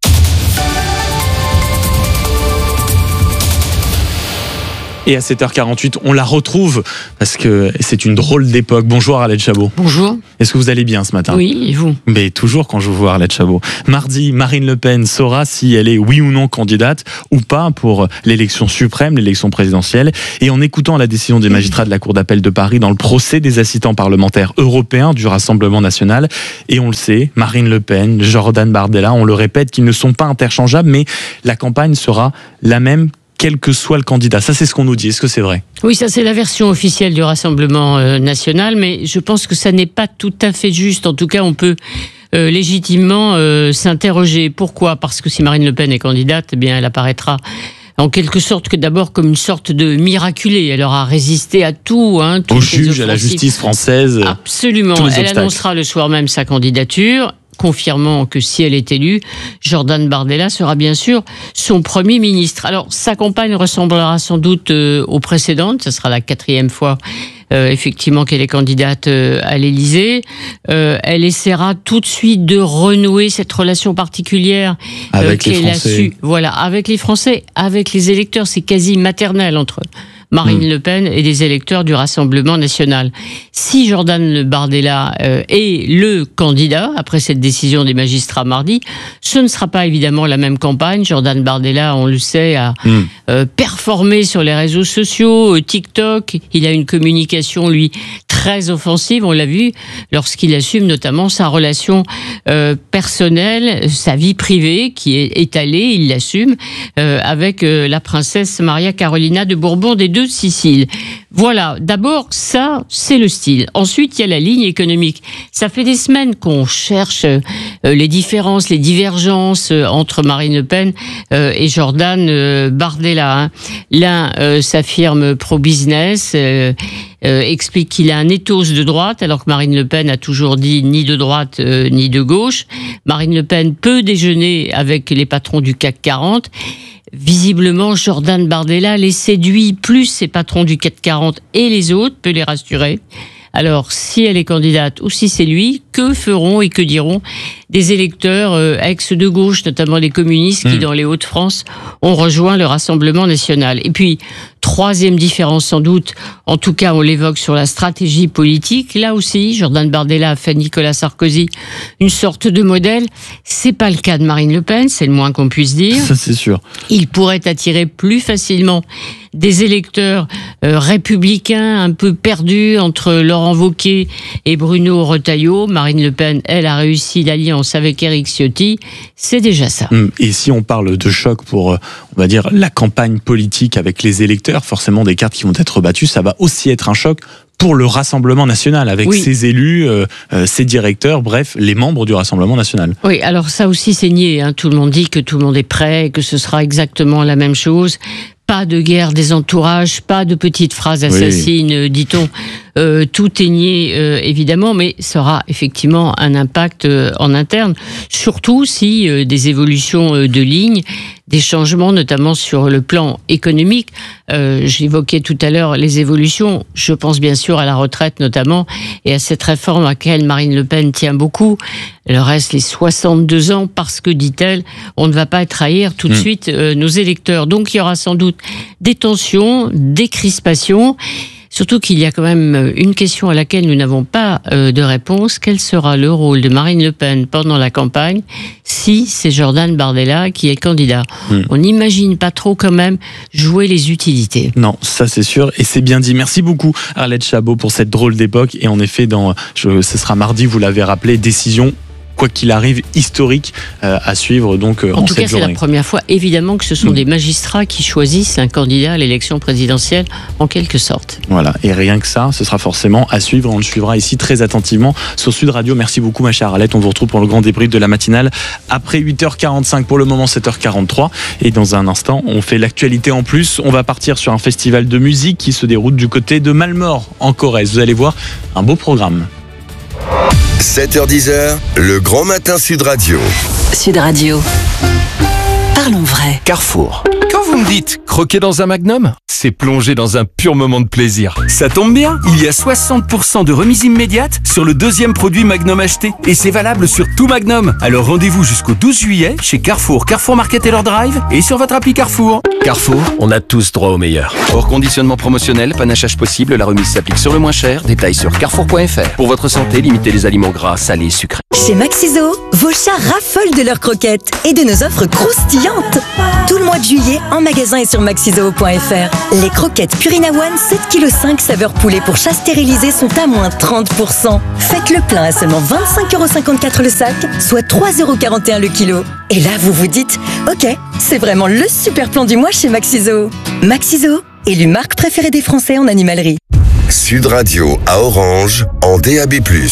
Et à 7h48, on la retrouve parce que c'est une drôle d'époque. Bonjour Arlette Chabot. Bonjour. Est-ce que vous allez bien ce matin ? Oui, et vous ? Mais toujours quand je vous vois Arlette Chabot. Mardi, Marine Le Pen saura si elle est oui ou non candidate ou pas pour l'élection suprême, l'élection présidentielle. Et en écoutant la décision des magistrats de la Cour d'appel de Paris dans le procès des assistants parlementaires européens du Rassemblement national, et on le sait, Marine Le Pen, Jordan Bardella, on le répète, qu'ils ne sont pas interchangeables, mais la campagne sera la même quel que soit le candidat. Ça, c'est ce qu'on nous dit. Est-ce que c'est vrai ? Oui, ça, c'est la version officielle du Rassemblement national, mais je pense que ça n'est pas tout à fait juste. En tout cas, on peut légitimement s'interroger. Pourquoi ? Parce que si Marine Le Pen est candidate, eh bien, elle apparaîtra en quelque sorte que d'abord comme une sorte de miraculée. Elle aura résisté à tout. Au juge, à la justice française. Absolument. Elle annoncera le soir même sa candidature, confirmant que si elle est élue, Jordan Bardella sera bien sûr son Premier ministre. Alors, sa campagne ressemblera sans doute aux précédentes. Ce sera la 4e fois effectivement qu'elle est candidate à l'Élysée. Elle essaiera tout de suite de renouer cette relation particulière avec les Français. Avec les Français, avec les électeurs. C'est quasi maternel entre eux. Marine Le Pen et les électeurs du Rassemblement national. Si Jordan Bardella est le candidat, après cette décision des magistrats mardi, ce ne sera pas évidemment la même campagne. Jordan Bardella, on le sait, a performé sur les réseaux sociaux, TikTok. Il a une communication, lui, très offensive, on l'a vu, lorsqu'il assume notamment sa relation personnelle, sa vie privée, qui est étalée, il l'assume, avec la princesse Maria Carolina de Bourbon des Deux Siciles. Voilà, d'abord, ça, c'est le style. Ensuite, il y a la ligne économique. Ça fait des semaines qu'on cherche les différences, les divergences entre Marine Le Pen et Jordan Bardella. L'un s'affirme pro-business, explique qu'il a un ethos de droite, alors que Marine Le Pen a toujours dit ni de droite ni de gauche. Marine Le Pen peut déjeuner avec les patrons du CAC 40. Visiblement, Jordan Bardella les séduit plus, ces patrons du CAC 40 et les autres, peut les rassurer. Alors, si elle est candidate ou si c'est lui, que feront et que diront des électeurs ex de gauche, notamment les communistes qui, dans les Hauts-de-France, ont rejoint le Rassemblement national. Et puis, troisième différence sans doute, en tout cas on l'évoque sur la stratégie politique, là aussi, Jordan Bardella a fait Nicolas Sarkozy une sorte de modèle. C'est pas le cas de Marine Le Pen, c'est le moins qu'on puisse dire. Ça, c'est sûr. Il pourrait attirer plus facilement des électeurs républicains un peu perdus entre Laurent Wauquiez et Bruno Retailleau. Marine Le Pen, elle, a réussi l'alliance avec Éric Ciotti. C'est déjà ça. Et si on parle de choc pour, on va dire, la campagne politique avec les électeurs, forcément des cartes qui vont être battues, ça va aussi être un choc pour le Rassemblement national, avec ses élus, ses directeurs, bref, les membres du Rassemblement national. Oui, alors ça aussi c'est nié. Tout le monde dit que tout le monde est prêt, que ce sera exactement la même chose. Pas de guerre des entourages, pas de petites phrases assassines, dit-on. Tout est nié, évidemment, mais ça aura effectivement un impact en interne, surtout si des évolutions de ligne, des changements, notamment sur le plan économique. J'évoquais tout à l'heure les évolutions. Je pense bien sûr à la retraite notamment et à cette réforme à laquelle Marine Le Pen tient beaucoup. Elle reste les 62 ans parce que, dit-elle, on ne va pas trahir tout de suite nos électeurs. Donc il y aura sans doute des tensions, des crispations. Surtout qu'il y a quand même une question à laquelle nous n'avons pas de réponse. Quel sera le rôle de Marine Le Pen pendant la campagne si c'est Jordan Bardella qui est candidat ? On n'imagine pas trop quand même jouer les utilités. Non, ça c'est sûr et c'est bien dit. Merci beaucoup Arlette Chabot pour cette drôle d'époque. Et en effet, ce sera mardi, vous l'avez rappelé, décision quoi qu'il arrive, historique à suivre donc en tout cette cas, journée. c'est la première fois, évidemment, que ce sont des magistrats qui choisissent un candidat à l'élection présidentielle, en quelque sorte. Voilà, et rien que ça, ce sera forcément à suivre. On le suivra ici très attentivement sur Sud Radio. Merci beaucoup, ma chère Arlette. On vous retrouve pour le grand débrief de la matinale après 8h45. Pour le moment, 7h43. Et dans un instant, on fait l'actualité en plus. On va partir sur un festival de musique qui se déroule du côté de Malmort, en Corrèze. Vous allez voir un beau programme. 7h10, le grand matin Sud Radio. Sud Radio. Parlons vrai. Carrefour. Quand vous me dites croquer dans un Magnum, c'est plonger dans un pur moment de plaisir. Ça tombe bien, il y a 60% de remise immédiate sur le deuxième produit Magnum acheté. Et c'est valable sur tout Magnum. Alors rendez-vous jusqu'au 12 juillet chez Carrefour, Carrefour Market et leur Drive et sur votre appli Carrefour. Carrefour, on a tous droit au meilleur. Hors conditionnement promotionnel, panachage possible, la remise s'applique sur le moins cher. Détails sur carrefour.fr. Pour votre santé, limitez les aliments gras, salés, sucrés. Chez Maxiso, vos chats raffolent de leurs croquettes et de nos offres croustillantes. Tout le mois de juillet, en magasin et sur maxiso.fr. Les croquettes Purina One 7,5 kg saveur poulet pour chat stérilisé sont à moins 30%. Faites le plein à seulement 25,54 € le sac, soit 3,41 € le kilo. Et là, vous vous dites, ok, c'est vraiment le super plan du mois chez Maxiso. Maxiso, élu marque préférée des Français en animalerie. Sud Radio à Orange en DAB+.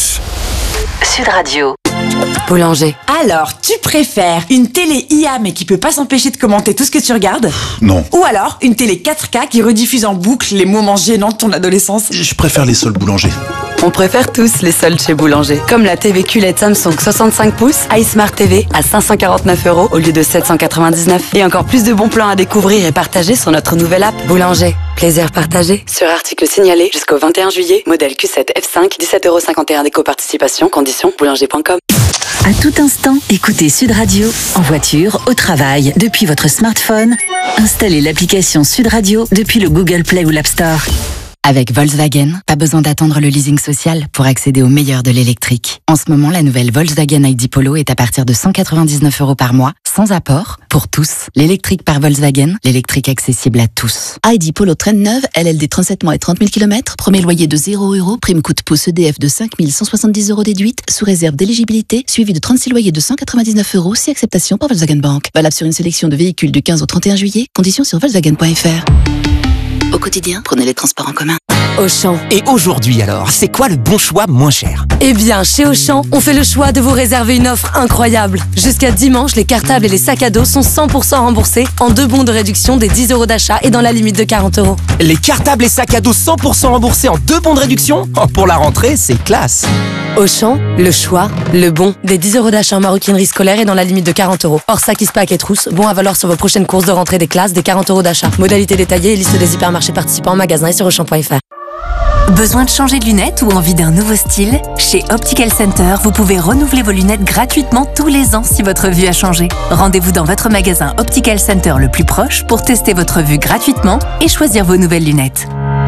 Sud Radio. Boulanger. Alors, tu préfères une télé IA mais qui peut pas s'empêcher de commenter tout ce que tu regardes? Non. Ou alors une télé 4K qui rediffuse en boucle les moments gênants de ton adolescence? Je préfère les soldes Boulanger. On préfère tous les soldes chez Boulanger. Comme la TV QLED Samsung 65 pouces, iSmart TV à 549 € au lieu de 799. Et encore plus de bons plans à découvrir et partager sur notre nouvelle app Boulanger. Plaisir partagé. Sur article signalé jusqu'au 21 juillet. Modèle Q7 F5, 17,51 € d'éco-participation. Conditions boulanger.com. À tout instant, écoutez Sud Radio, en voiture, au travail, depuis votre smartphone. Installez l'application Sud Radio depuis le Google Play ou l'App Store. Avec Volkswagen, pas besoin d'attendre le leasing social pour accéder au meilleur de l'électrique. En ce moment, la nouvelle Volkswagen ID Polo est à partir de 199 € par mois, sans apport, pour tous. L'électrique par Volkswagen, l'électrique accessible à tous. ID Polo traîne neuve, LLD 37 mois et 30 000 km, premier loyer de 0 €, prime coup de pouce EDF de 5 170 € déduite, sous réserve d'éligibilité, suivi de 36 loyers de 199 € si acceptation par Volkswagen Bank. Valable sur une sélection de véhicules du 15 au 31 juillet, conditions sur Volkswagen.fr. Au quotidien, prenez les transports en commun. Auchan. Et aujourd'hui alors, c'est quoi le bon choix moins cher? Eh bien, chez Auchan, on fait le choix de vous réserver une offre incroyable. Jusqu'à dimanche, les cartables et les sacs à dos sont 100% remboursés en 2 bons de réduction des 10 € d'achat et dans la limite de 40 €. Les cartables et sacs à dos 100% remboursés en 2 bons de réduction? Oh, pour la rentrée, c'est classe. Auchan, le choix, le bon. Des 10 € d'achat en maroquinerie scolaire et dans la limite de 40 €. Hors sac, pack et trousse, bon à valoir sur vos prochaines courses de rentrée des classes, des 40 € d'achat. Modalité détaillée et liste des hypermarchés participants en magasin et sur Auchan.fr. Besoin de changer de lunettes ou envie d'un nouveau style? Chez Optical Center, vous pouvez renouveler vos lunettes gratuitement tous les ans si votre vue a changé. Rendez-vous dans votre magasin Optical Center le plus proche pour tester votre vue gratuitement et choisir vos nouvelles lunettes.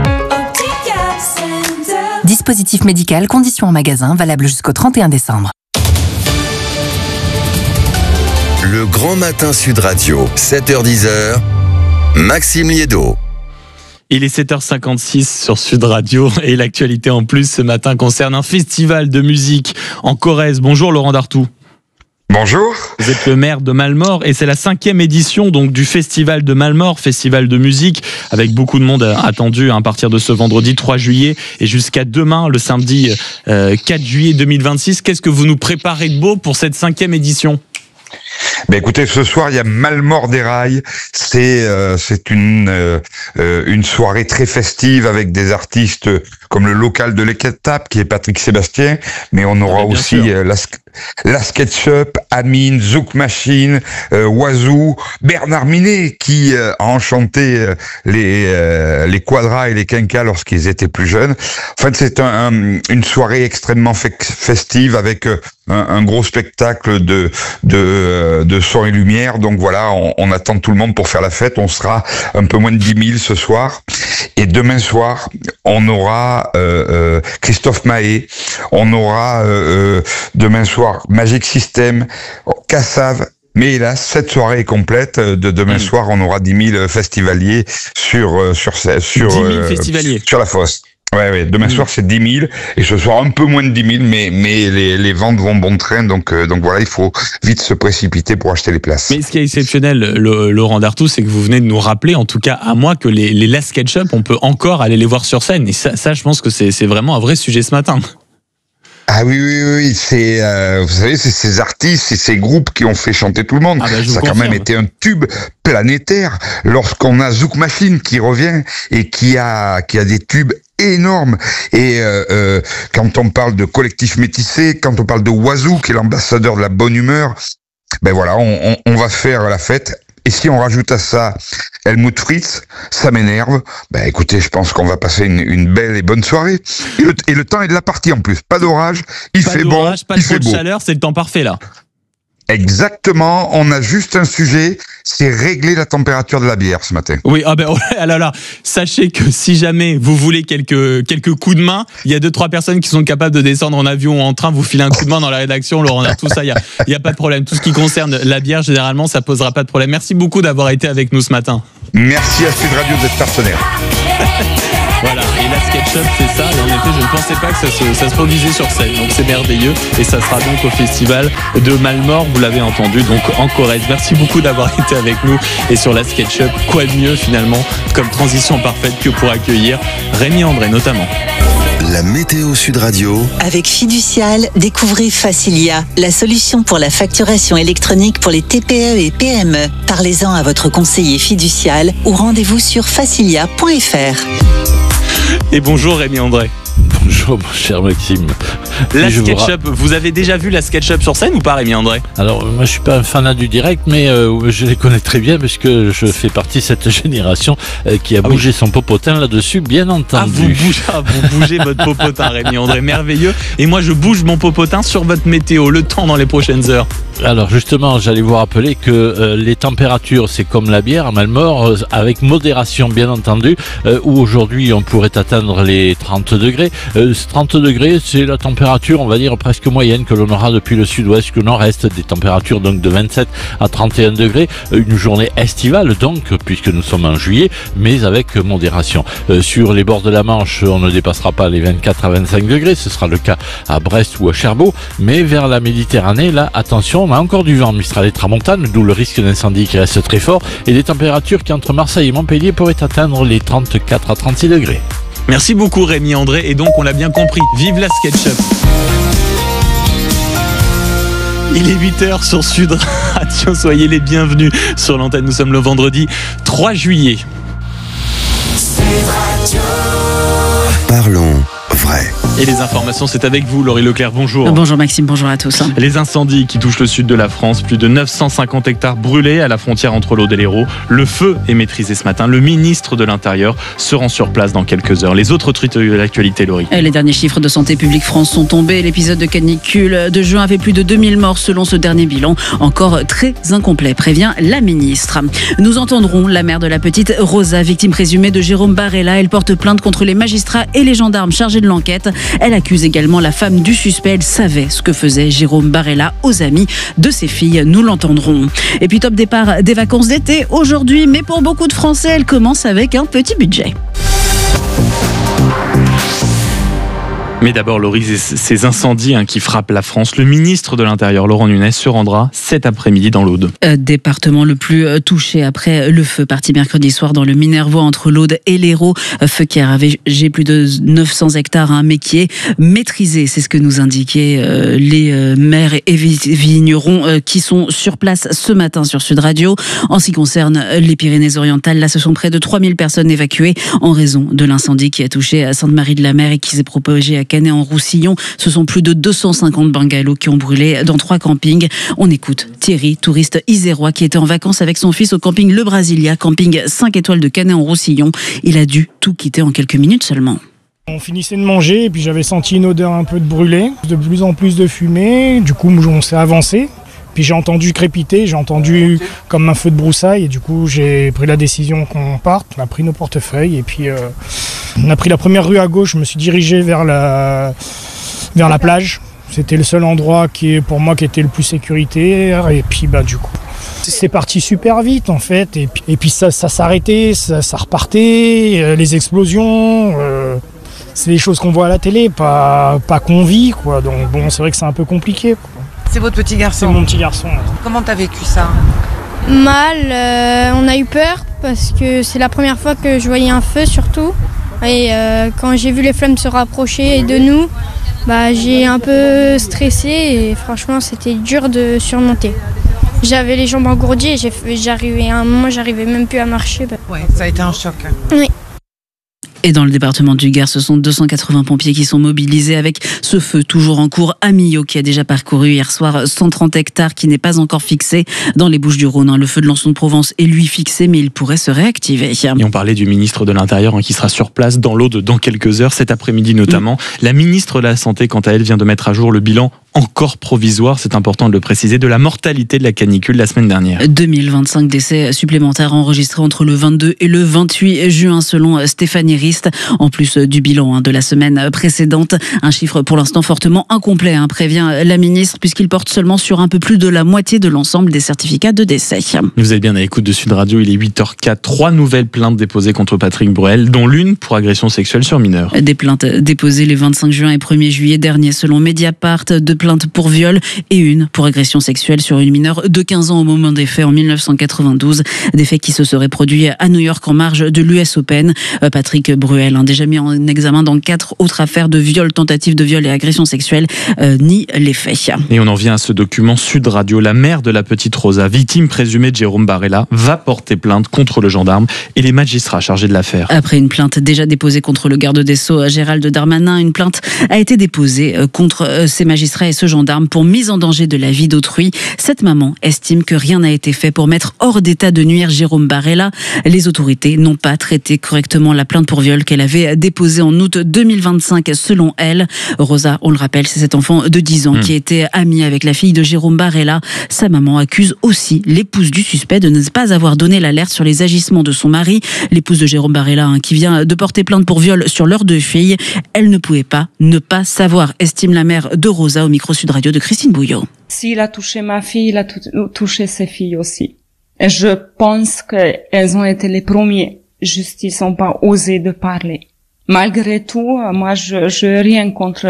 Dispositif médical, conditions en magasin, valable jusqu'au 31 décembre. Le grand matin Sud Radio, 7h10, Maxime Liédo. Il est 7h56 sur Sud Radio et l'actualité en plus ce matin concerne un festival de musique en Corrèze. Bonjour Laurent Dartout. Bonjour. Vous êtes le maire de Malmort et c'est la 5e édition donc du festival de Malmort, festival de musique avec beaucoup de monde attendu à partir de ce vendredi 3 juillet et jusqu'à demain le samedi 4 juillet 2026. Qu'est-ce que vous nous préparez de beau pour cette 5e édition ? Ben écoutez, ce soir il y a Malmort des Rails. C'est une soirée très festive avec des artistes comme le local de l'Équetape qui est Patrick Sébastien, mais on aura aussi la SketchUp, Amine, Zouk Machine, Wazoo, Bernard Minet qui a enchanté les Quadras et les Quinquas lorsqu'ils étaient plus jeunes. En fait, c'est une soirée extrêmement festive avec un gros spectacle de son et lumière. Donc voilà, on attend tout le monde pour faire la fête. On sera un peu moins de 10 000 ce soir. Et demain soir, on aura Christophe Mahé, on aura demain soir Magic System, Kassav. Mais hélas, cette soirée est complète. De demain soir, on aura 10 000 festivaliers sur 10 000 festivaliers. Sur la fosse. Ouais, demain soir c'est 10 000 et ce soir un peu moins de 10 000, mais les ventes vont bon train, donc voilà, il faut vite se précipiter pour acheter les places. Mais ce qui est exceptionnel, Laurent Dartout, c'est que vous venez de nous rappeler, en tout cas à moi, que les Last Ketchup, on peut encore aller les voir sur scène, et ça je pense que c'est vraiment un vrai sujet ce matin. Ah oui, c'est vous savez, c'est ces artistes, c'est ces groupes qui ont fait chanter tout le monde. Ça a quand même été un tube planétaire. Lorsqu'on a Zouk Machine qui revient et qui a des tubes énormes, et quand on parle de Collectif Métissé, quand on parle de Wazou qui est l'ambassadeur de la bonne humeur, ben voilà, on va faire la fête. Et si on rajoute à ça Helmut Fritz, ça m'énerve. Ben écoutez, je pense qu'on va passer une belle et bonne soirée. Et le temps est de la partie en plus. Pas d'orage, il fait bon, pas il trop fait de beau. chaleur, c'est le temps parfait là. Exactement, on a juste un sujet, c'est régler la température de la bière ce matin. Oui, sachez que si jamais vous voulez quelques coups de main, il y a 2-3 personnes qui sont capables de descendre en avion ou en train, vous filer un coup de main dans la rédaction, Laurent, tout ça, il y a pas de problème. Tout ce qui concerne la bière, généralement, ça posera pas de problème. Merci beaucoup d'avoir été avec nous ce matin. Merci à Sud Radio d'être partenaire. Voilà, et la SketchUp, c'est ça. Et en effet, je ne pensais pas que ça se produisait sur scène. Donc c'est merveilleux. Et ça sera donc au festival de Malmort, vous l'avez entendu, donc en Corrèze. Merci beaucoup d'avoir été avec nous. Et sur la SketchUp, quoi de mieux finalement comme transition parfaite que pour accueillir Rémi André notamment. La météo Sud Radio. Avec Fiducial, découvrez Facilia, la solution pour la facturation électronique pour les TPE et PME. Parlez-en à votre conseiller Fiducial ou rendez-vous sur facilia.fr. Et bonjour Rémi André. Bonjour mon cher Maxime. La SketchUp, vous avez déjà vu la SketchUp sur scène ou pas, Rémi André? Alors moi je suis pas un fanat du direct, mais je les connais très bien parce que je fais partie de cette génération qui a bougé son popotin là-dessus, bien entendu. Vous bougez votre popotin, Rémi André, merveilleux. Et moi je bouge mon popotin sur votre météo, le temps dans les prochaines heures. Alors justement, j'allais vous rappeler que les températures, c'est comme la bière à Malmort, avec modération bien entendu, où aujourd'hui on pourrait atteindre les 30 degrés. 30 degrés, c'est la température, on va dire, presque moyenne que l'on aura depuis le sud-ouest, que nord-est, des températures donc de 27 à 31 degrés. Une journée estivale donc, puisque nous sommes en juillet, mais avec modération. Sur les bords de la Manche, on ne dépassera pas les 24 à 25 degrés, ce sera le cas à Brest ou à Cherbourg, mais vers la Méditerranée, là, attention, on a encore du vent Mistral et Tramontane, d'où le risque d'incendie qui reste très fort, et des températures qui entre Marseille et Montpellier pourraient atteindre les 34 à 36 degrés. Merci beaucoup Rémi André, et donc on l'a bien compris, vive la SketchUp. Il est 8h sur Sud Radio, soyez les bienvenus sur l'antenne, nous sommes le vendredi 3 juillet. Sud Radio. Parlons vrai. Et les informations, c'est avec vous, Laurie Leclerc, bonjour. Bonjour Maxime, bonjour à tous. Les incendies qui touchent le sud de la France, plus de 950 hectares brûlés à la frontière entre l'Aude et l'Hérault. Le feu est maîtrisé ce matin. Le ministre de l'Intérieur se rend sur place dans quelques heures. Les autres trucs de l'actualité, Laurie. Les derniers chiffres de Santé publique France sont tombés. L'épisode de canicule de juin avait plus de 2000 morts selon ce dernier bilan. Encore très incomplet, prévient la ministre. Nous entendrons la mère de la petite Rosa, victime présumée de Jérôme Barella. Elle porte plainte contre les magistrats et les gendarmes chargés de l'enquête. Elle accuse également la femme du suspect. Elle savait ce que faisait Jérôme Barella aux amis de ses filles. Nous l'entendrons. Et puis top départ des vacances d'été aujourd'hui, mais pour beaucoup de Français, elle commence avec un petit budget. Mais d'abord, Laurie, ces incendies qui frappent la France, le ministre de l'Intérieur, Laurent Nunez, se rendra cet après-midi dans l'Aude. Département le plus touché après le feu parti mercredi soir dans le Minervois entre l'Aude et l'Hérault. Feu qui a ravagé plus de 900 hectares, mais qui est maîtrisé. C'est ce que nous indiquaient les maires et vignerons qui sont sur place ce matin sur Sud Radio. En ce qui concerne les Pyrénées-Orientales, là, ce sont près de 3000 personnes évacuées en raison de l'incendie qui a touché Sainte-Marie-de-la-Mer et qui s'est propagé à Canet-en-Roussillon. Ce sont plus de 250 bungalows qui ont brûlé dans 3 campings. On écoute Thierry, touriste isérois qui était en vacances avec son fils au camping Le Brasilia, camping 5 étoiles de Canet-en-Roussillon. Il a dû tout quitter en quelques minutes seulement. On finissait de manger et puis j'avais senti une odeur un peu de brûlé, de plus en plus de fumée. Du coup, on s'est avancé. Puis j'ai entendu crépiter, j'ai entendu comme un feu de broussailles et du coup j'ai pris la décision qu'on parte. On a pris nos portefeuilles et puis on a pris la première rue à gauche. Je me suis dirigé vers la plage. C'était le seul endroit qui était le plus sécuritaire et puis du coup c'est parti super vite en fait et puis ça s'arrêtait, ça repartait, les explosions. c'est des choses qu'on voit à la télé, pas qu'on vit, quoi. Donc bon, c'est vrai que c'est un peu compliqué, quoi. C'est votre petit garçon? C'est mon petit garçon. Comment t'as vécu ça? Mal, on a eu peur parce que c'est la première fois que je voyais un feu surtout. Et quand j'ai vu les flammes se rapprocher de nous, j'ai un peu stressé et franchement c'était dur de surmonter. J'avais les jambes engourdies et j'arrivais à un moment, j'arrivais même plus à marcher. Ouais, ça a été un choc. Oui. Et dans le département du Gard, ce sont 280 pompiers qui sont mobilisés avec ce feu toujours en cours à Millau qui a déjà parcouru hier soir 130 hectares qui n'est pas encore fixé dans les Bouches-du-Rhône. Le feu de Lançon de Provence est lui fixé mais il pourrait se réactiver. Et on parlait du ministre de l'Intérieur qui sera sur place dans l'Aude dans quelques heures, cet après-midi notamment. La ministre de la Santé, quant à elle, vient de mettre à jour le bilan encore provisoire, c'est important de le préciser, de la mortalité de la canicule la semaine dernière. 2025 décès supplémentaires enregistrés entre le 22 et le 28 juin selon Stéphanie Rist, en plus du bilan de la semaine précédente. Un chiffre pour l'instant fortement incomplet, prévient la ministre, puisqu'il porte seulement sur un peu plus de la moitié de l'ensemble des certificats de décès. Vous êtes bien à l'écoute de Sud Radio, il est 8h04. 3 nouvelles plaintes déposées contre Patrick Bruel, dont l'une pour agression sexuelle sur mineur. Des plaintes déposées les 25 juin et 1er juillet dernier selon Mediapart, 2 plaintes pour viol et une pour agression sexuelle sur une mineure de 15 ans au moment des faits en 1992. Des faits qui se seraient produits à New York en marge de l'US Open. Patrick Bruel, déjà mis en examen dans 4 autres affaires de viol, tentative de viol et agression sexuelle, nie les faits. Et on en vient à ce document Sud Radio. La mère de la petite Rosa, victime présumée de Jérôme Barella, va porter plainte contre le gendarme et les magistrats chargés de l'affaire. Après une plainte déjà déposée contre le garde des Sceaux Gérald Darmanin, une plainte a été déposée contre ces magistrats et ce gendarme pour mise en danger de la vie d'autrui. Cette maman estime que rien n'a été fait pour mettre hors d'état de nuire Jérôme Barella. Les autorités n'ont pas traité correctement la plainte pour viol qu'elle avait déposée en août 2025 selon elle. Rosa, on le rappelle, c'est cet enfant de 10 ans qui était ami avec la fille de Jérôme Barella. Sa maman accuse aussi l'épouse du suspect de ne pas avoir donné l'alerte sur les agissements de son mari. L'épouse de Jérôme Barella qui vient de porter plainte pour viol sur leurs 2 filles. Elle ne pouvait pas ne pas savoir, estime la mère de Rosa au micro Sud Radio de Christine Bouillot. S'il a touché ma fille, il a touché ses filles aussi. Et je pense qu'elles ont été les premiers. Juste, ils n'ont pas osé de parler. Malgré tout, moi, je rien contre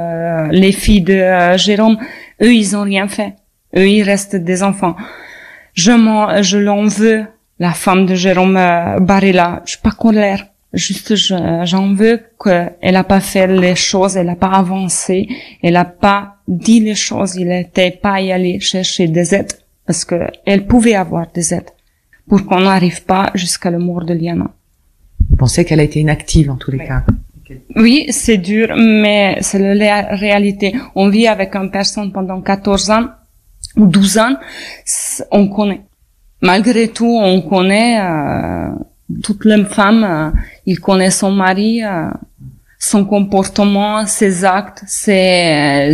les filles de Jérôme. Eux, ils ont rien fait. Eux, ils restent des enfants. Je l'en veux, la femme de Jérôme Barella. Je suis pas colère. Juste, j'en veux qu'elle a pas fait les choses, elle a pas avancé, elle a pas dit les choses, il était pas y aller chercher des aides, parce que elle pouvait avoir des aides, pour qu'on n'arrive pas jusqu'à la mort de Liana. Vous pensez qu'elle a été inactive en tous les cas? Oui, c'est dur, mais c'est la réalité. On vit avec une personne pendant 14 ans, ou 12 ans, on connaît. Malgré tout, on connaît, toutes les femmes, ils connaissent son mari, son comportement, ses actes, ses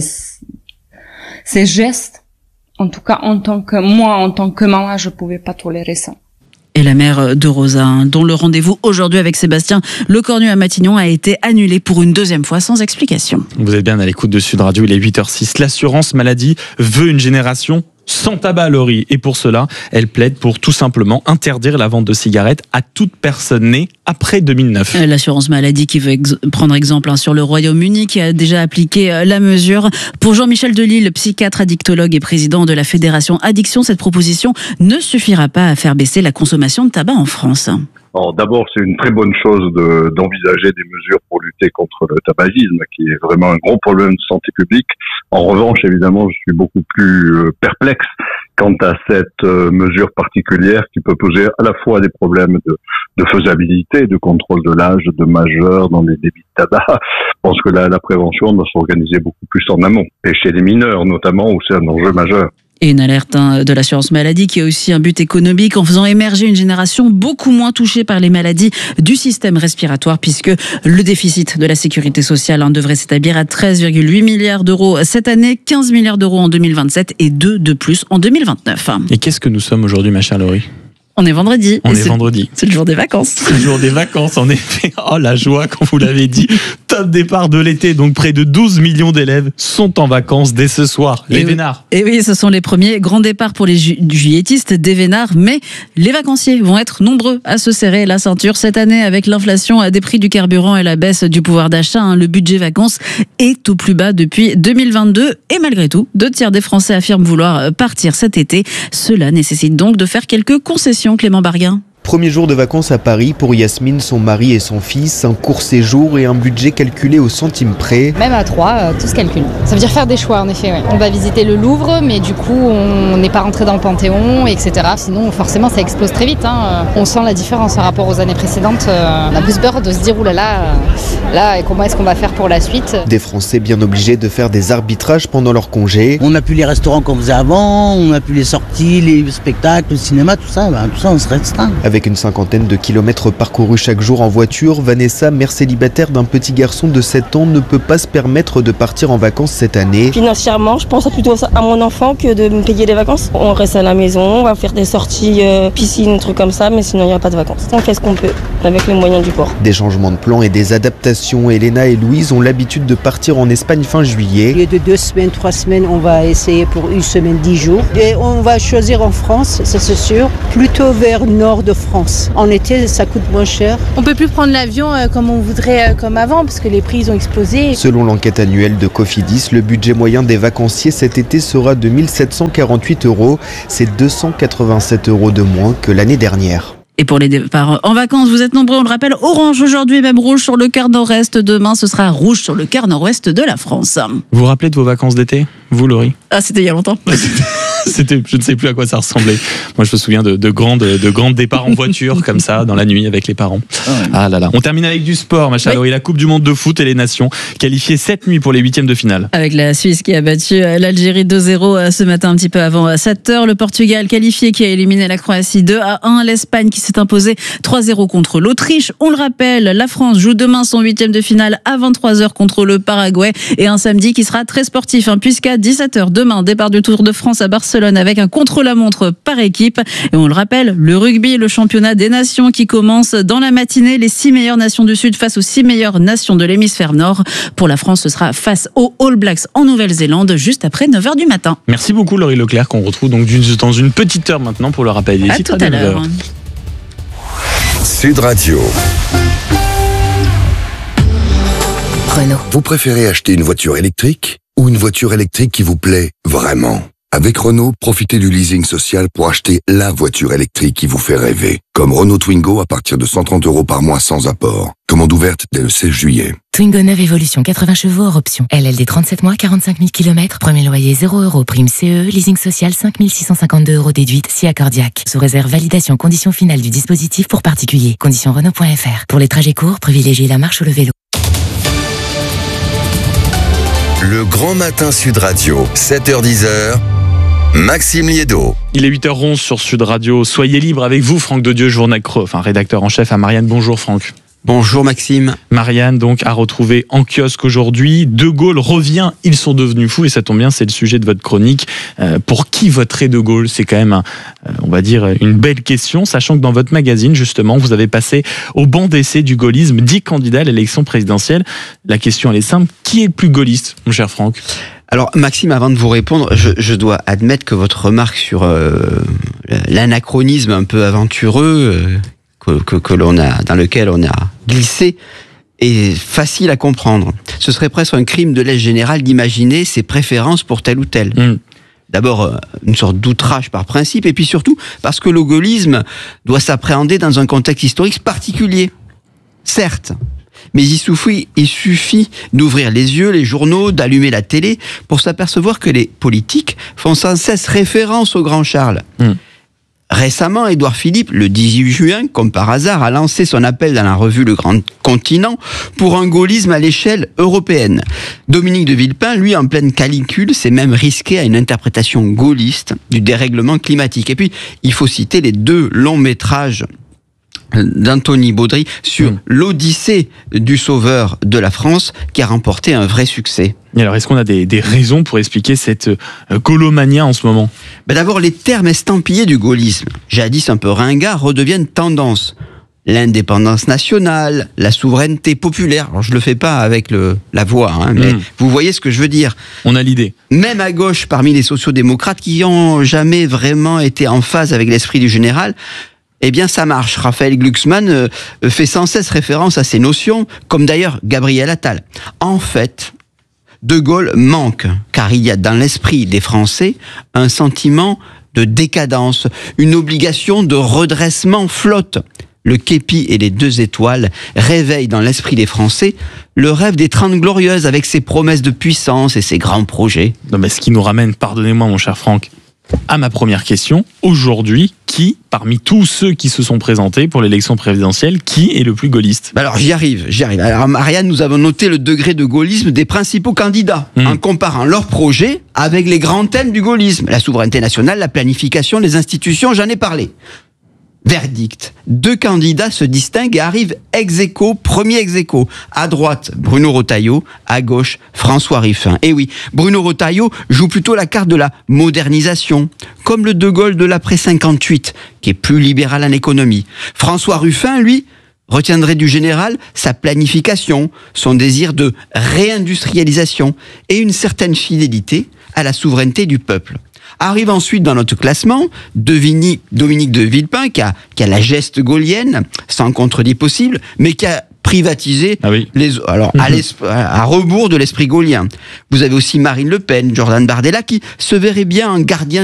gestes. En tout cas, en tant que maman, je pouvais pas tolérer ça. Et la mère de Rosa, dont le rendez-vous aujourd'hui avec Sébastien Lecornu à Matignon a été annulé pour une 2e fois sans explication. Vous êtes bien à l'écoute de Sud Radio, il est 8h06. L'assurance maladie veut une génération sans tabac, Laurie. Et pour cela, elle plaide pour tout simplement interdire la vente de cigarettes à toute personne née après 2009. L'assurance maladie qui veut prendre exemple sur le Royaume-Uni qui a déjà appliqué la mesure. Pour Jean-Michel Delisle, psychiatre, addictologue et président de la Fédération Addiction, cette proposition ne suffira pas à faire baisser la consommation de tabac en France. Alors d'abord, c'est une très bonne chose d'envisager des mesures pour lutter contre le tabagisme, qui est vraiment un gros problème de santé publique. En revanche, évidemment, je suis beaucoup plus perplexe quant à cette mesure particulière qui peut poser à la fois des problèmes de faisabilité, de contrôle de l'âge de majeurs dans les débits de tabac. Je pense que la prévention doit s'organiser beaucoup plus en amont, et chez les mineurs notamment, où c'est un enjeu majeur. Et une alerte de l'assurance maladie qui a aussi un but économique en faisant émerger une génération beaucoup moins touchée par les maladies du système respiratoire, puisque le déficit de la sécurité sociale devrait s'établir à 13,8 milliards d'euros cette année, 15 milliards d'euros en 2027 et 2 de plus en 2029. Et qu'est-ce que nous sommes aujourd'hui, ma chère Laurie ? On est vendredi. On est vendredi. C'est le jour des vacances. C'est le jour des vacances, en effet. Oh, la joie, quand vous l'avez dit. Top départ de l'été. Donc, près de 12 millions d'élèves sont en vacances dès ce soir. Les Vénards. Et oui, ce sont les premiers grands départs pour les juilletistes des Vénards. Mais les vacanciers vont être nombreux à se serrer la ceinture cette année avec l'inflation des prix du carburant et la baisse du pouvoir d'achat. Le budget vacances est au plus bas depuis 2022. Et malgré tout, 2/3 des Français affirment vouloir partir cet été. Cela nécessite donc de faire quelques concessions. Clément Barguin. Premier jour de vacances à Paris pour Yasmine, son mari et son fils. Un court séjour et un budget calculé au centime près. Même à 3, tout se calcule. Ça veut dire faire des choix, en effet. Ouais. On va visiter le Louvre, mais du coup, on n'est pas rentré dans le Panthéon, etc. Sinon, forcément, ça explose très vite. On sent la différence par rapport aux années précédentes. On a plus peur de se dire, oulala, là, comment est-ce qu'on va faire pour la suite ? Des Français bien obligés de faire des arbitrages pendant leur congé. On n'a plus les restaurants qu'on faisait avant, on n'a plus les sorties, les spectacles, le cinéma, tout ça, on se restreint. Avec une cinquantaine de kilomètres parcourus chaque jour en voiture, Vanessa, mère célibataire d'un petit garçon de 7 ans, ne peut pas se permettre de partir en vacances cette année. Financièrement, je pense plutôt à mon enfant que de me payer des vacances. On reste à la maison, on va faire des sorties, piscine, trucs comme ça, mais sinon il n'y a pas de vacances. On fait ce qu'on peut avec les moyens du bord. Des changements de plan et des adaptations. Elena et Louise ont l'habitude de partir en Espagne fin juillet. Au lieu de 2 semaines, 3 semaines, on va essayer pour 1 semaine, 10 jours. Et on va choisir en France, ça c'est sûr, plutôt vers le nord de France. En été, ça coûte moins cher. On peut plus prendre l'avion comme on voudrait comme avant parce que les prix ont explosé. Selon l'enquête annuelle de Cofidis, le budget moyen des vacanciers cet été sera de 1 748 €. C'est 287 € de moins que l'année dernière. Et pour les départs en vacances, vous êtes nombreux, on le rappelle, orange aujourd'hui, même rouge sur le quart nord-est. Demain, ce sera rouge sur le quart nord-ouest de la France. Vous vous rappelez de vos vacances d'été, vous, Laurie ? Ah, c'était il y a longtemps. C'était, je ne sais plus à quoi ça ressemblait. Moi, je me souviens de grands départs en voiture, comme ça, dans la nuit, avec les parents. Ah là là. On termine avec du sport, ma chère Laurie. La Coupe du Monde de foot et les nations qualifiées cette nuit pour les 8e de finale. Avec la Suisse qui a battu l'Algérie 2-0 ce matin, un petit peu avant 7h. Le Portugal qualifié qui a éliminé la Croatie 2-1. L'Espagne qui s'est imposée 3-0 contre l'Autriche. On le rappelle, la France joue demain son 8e de finale à 23h contre le Paraguay. Et un samedi qui sera très sportif, puisqu'à 17h demain, départ du Tour de France à Barcelone avec un contre-la-montre par équipe. Et on le rappelle, le rugby, le championnat des nations qui commence dans la matinée. Les 6 meilleures nations du Sud face aux 6 meilleures nations de l'hémisphère Nord. Pour la France, ce sera face aux All Blacks en Nouvelle-Zélande juste après 9h du matin. Merci beaucoup Laurie Leclerc, qu'on retrouve donc dans une petite heure maintenant pour le rappel des titres. À tout à l'heure. Sud Radio. Renault. Vous préférez acheter une voiture électrique ou une voiture électrique qui vous plaît vraiment ? Avec Renault, profitez du leasing social pour acheter la voiture électrique qui vous fait rêver. Comme Renault Twingo à partir de 130 € par mois sans apport. Commande ouverte dès le 16 juillet. Twingo 9 Evolution 80 chevaux hors option. LLD 37 mois, 45 000 km. Premier loyer 0 €. Prime CE. Leasing social 5 652 € déduite si accordiaque. Sous réserve validation conditions finales du dispositif pour particuliers. Conditions Renault.fr. Pour les trajets courts, privilégiez la marche ou le vélo. Le Grand Matin Sud Radio, 7h-10h. Maxime Liédo. Il est 8h11 sur Sud Radio. Soyez libre avec vous, Franck Dedieu, rédacteur en chef à Marianne. Bonjour Franck. Bonjour Maxime. Marianne donc a retrouvé en kiosque aujourd'hui. De Gaulle revient, ils sont devenus fous et ça tombe bien, c'est le sujet de votre chronique. Pour qui voterait De Gaulle ? C'est quand même, on va dire, une belle question, sachant que dans votre magazine, justement, vous avez passé au banc d'essai du gaullisme 10 candidats à l'élection présidentielle. La question, elle est simple. Qui est le plus gaulliste, mon cher Franck ? Alors Maxime, avant de vous répondre, je dois admettre que votre remarque sur l'anachronisme un peu aventureux que l'on a, dans lequel on a glissé, est facile à comprendre. Ce serait presque un crime de lèse générale d'imaginer ses préférences pour tel ou tel. D'abord, une sorte d'outrage par principe, et puis surtout parce que le gaullisme doit s'appréhender dans un contexte historique particulier. Certes, mais il suffit d'ouvrir les yeux, les journaux, d'allumer la télé pour s'apercevoir que les politiques font sans cesse référence au grand Charles. Récemment, Édouard Philippe, le 18 juin, comme par hasard, a lancé son appel dans la revue Le Grand Continent pour un gaullisme à l'échelle européenne. Dominique de Villepin, lui, en pleine canicule, s'est même risqué à une interprétation gaulliste du dérèglement climatique. Et puis, il faut citer les 2 longs métrages d'Anthony Baudry sur l'Odyssée du sauveur de la France qui a remporté un vrai succès. Et alors, est-ce qu'on a des raisons pour expliquer cette gaulomania en ce moment ? D'abord, les termes estampillés du gaullisme, jadis un peu ringards, redeviennent tendance. L'indépendance nationale, la souveraineté populaire. Alors, je le fais pas avec la voix, mais vous voyez ce que je veux dire. On a l'idée. Même à gauche, parmi les sociodémocrates qui n'ont jamais vraiment été en phase avec l'esprit du général, eh bien, ça marche. Raphaël Glucksmann fait sans cesse référence à ces notions, comme d'ailleurs Gabriel Attal. En fait, De Gaulle manque, car il y a dans l'esprit des Français un sentiment de décadence, une obligation de redressement flotte. Le képi et les 2 étoiles réveillent dans l'esprit des Français le rêve des 30 Glorieuses avec ses promesses de puissance et ses grands projets. Non, mais ce qui nous ramène, pardonnez-moi mon cher Franck, à ma première question. Aujourd'hui, qui, parmi tous ceux qui se sont présentés pour l'élection présidentielle, qui est le plus gaulliste ? Alors j'y arrive. Alors Marianne, nous avons noté le degré de gaullisme des principaux candidats, en comparant leurs projets avec les grands thèmes du gaullisme. La souveraineté nationale, la planification, les institutions, j'en ai parlé. Verdict. 2 candidats se distinguent et arrivent ex-aequo, premier ex-aequo. À droite, Bruno Retailleau. À gauche, François Ruffin. Et oui, Bruno Retailleau joue plutôt la carte de la modernisation, comme le De Gaulle de l'après 58, qui est plus libéral en économie. François Ruffin, lui, retiendrait du général sa planification, son désir de réindustrialisation et une certaine fidélité à la souveraineté du peuple. Arrive ensuite dans notre classement Dominique de Villepin qui a la geste gaulienne, sans contredit possible, mais qui a privatisé à rebours de l'esprit gaullien. Vous avez aussi Marine Le Pen, Jordan Bardella qui se verrait bien en gardien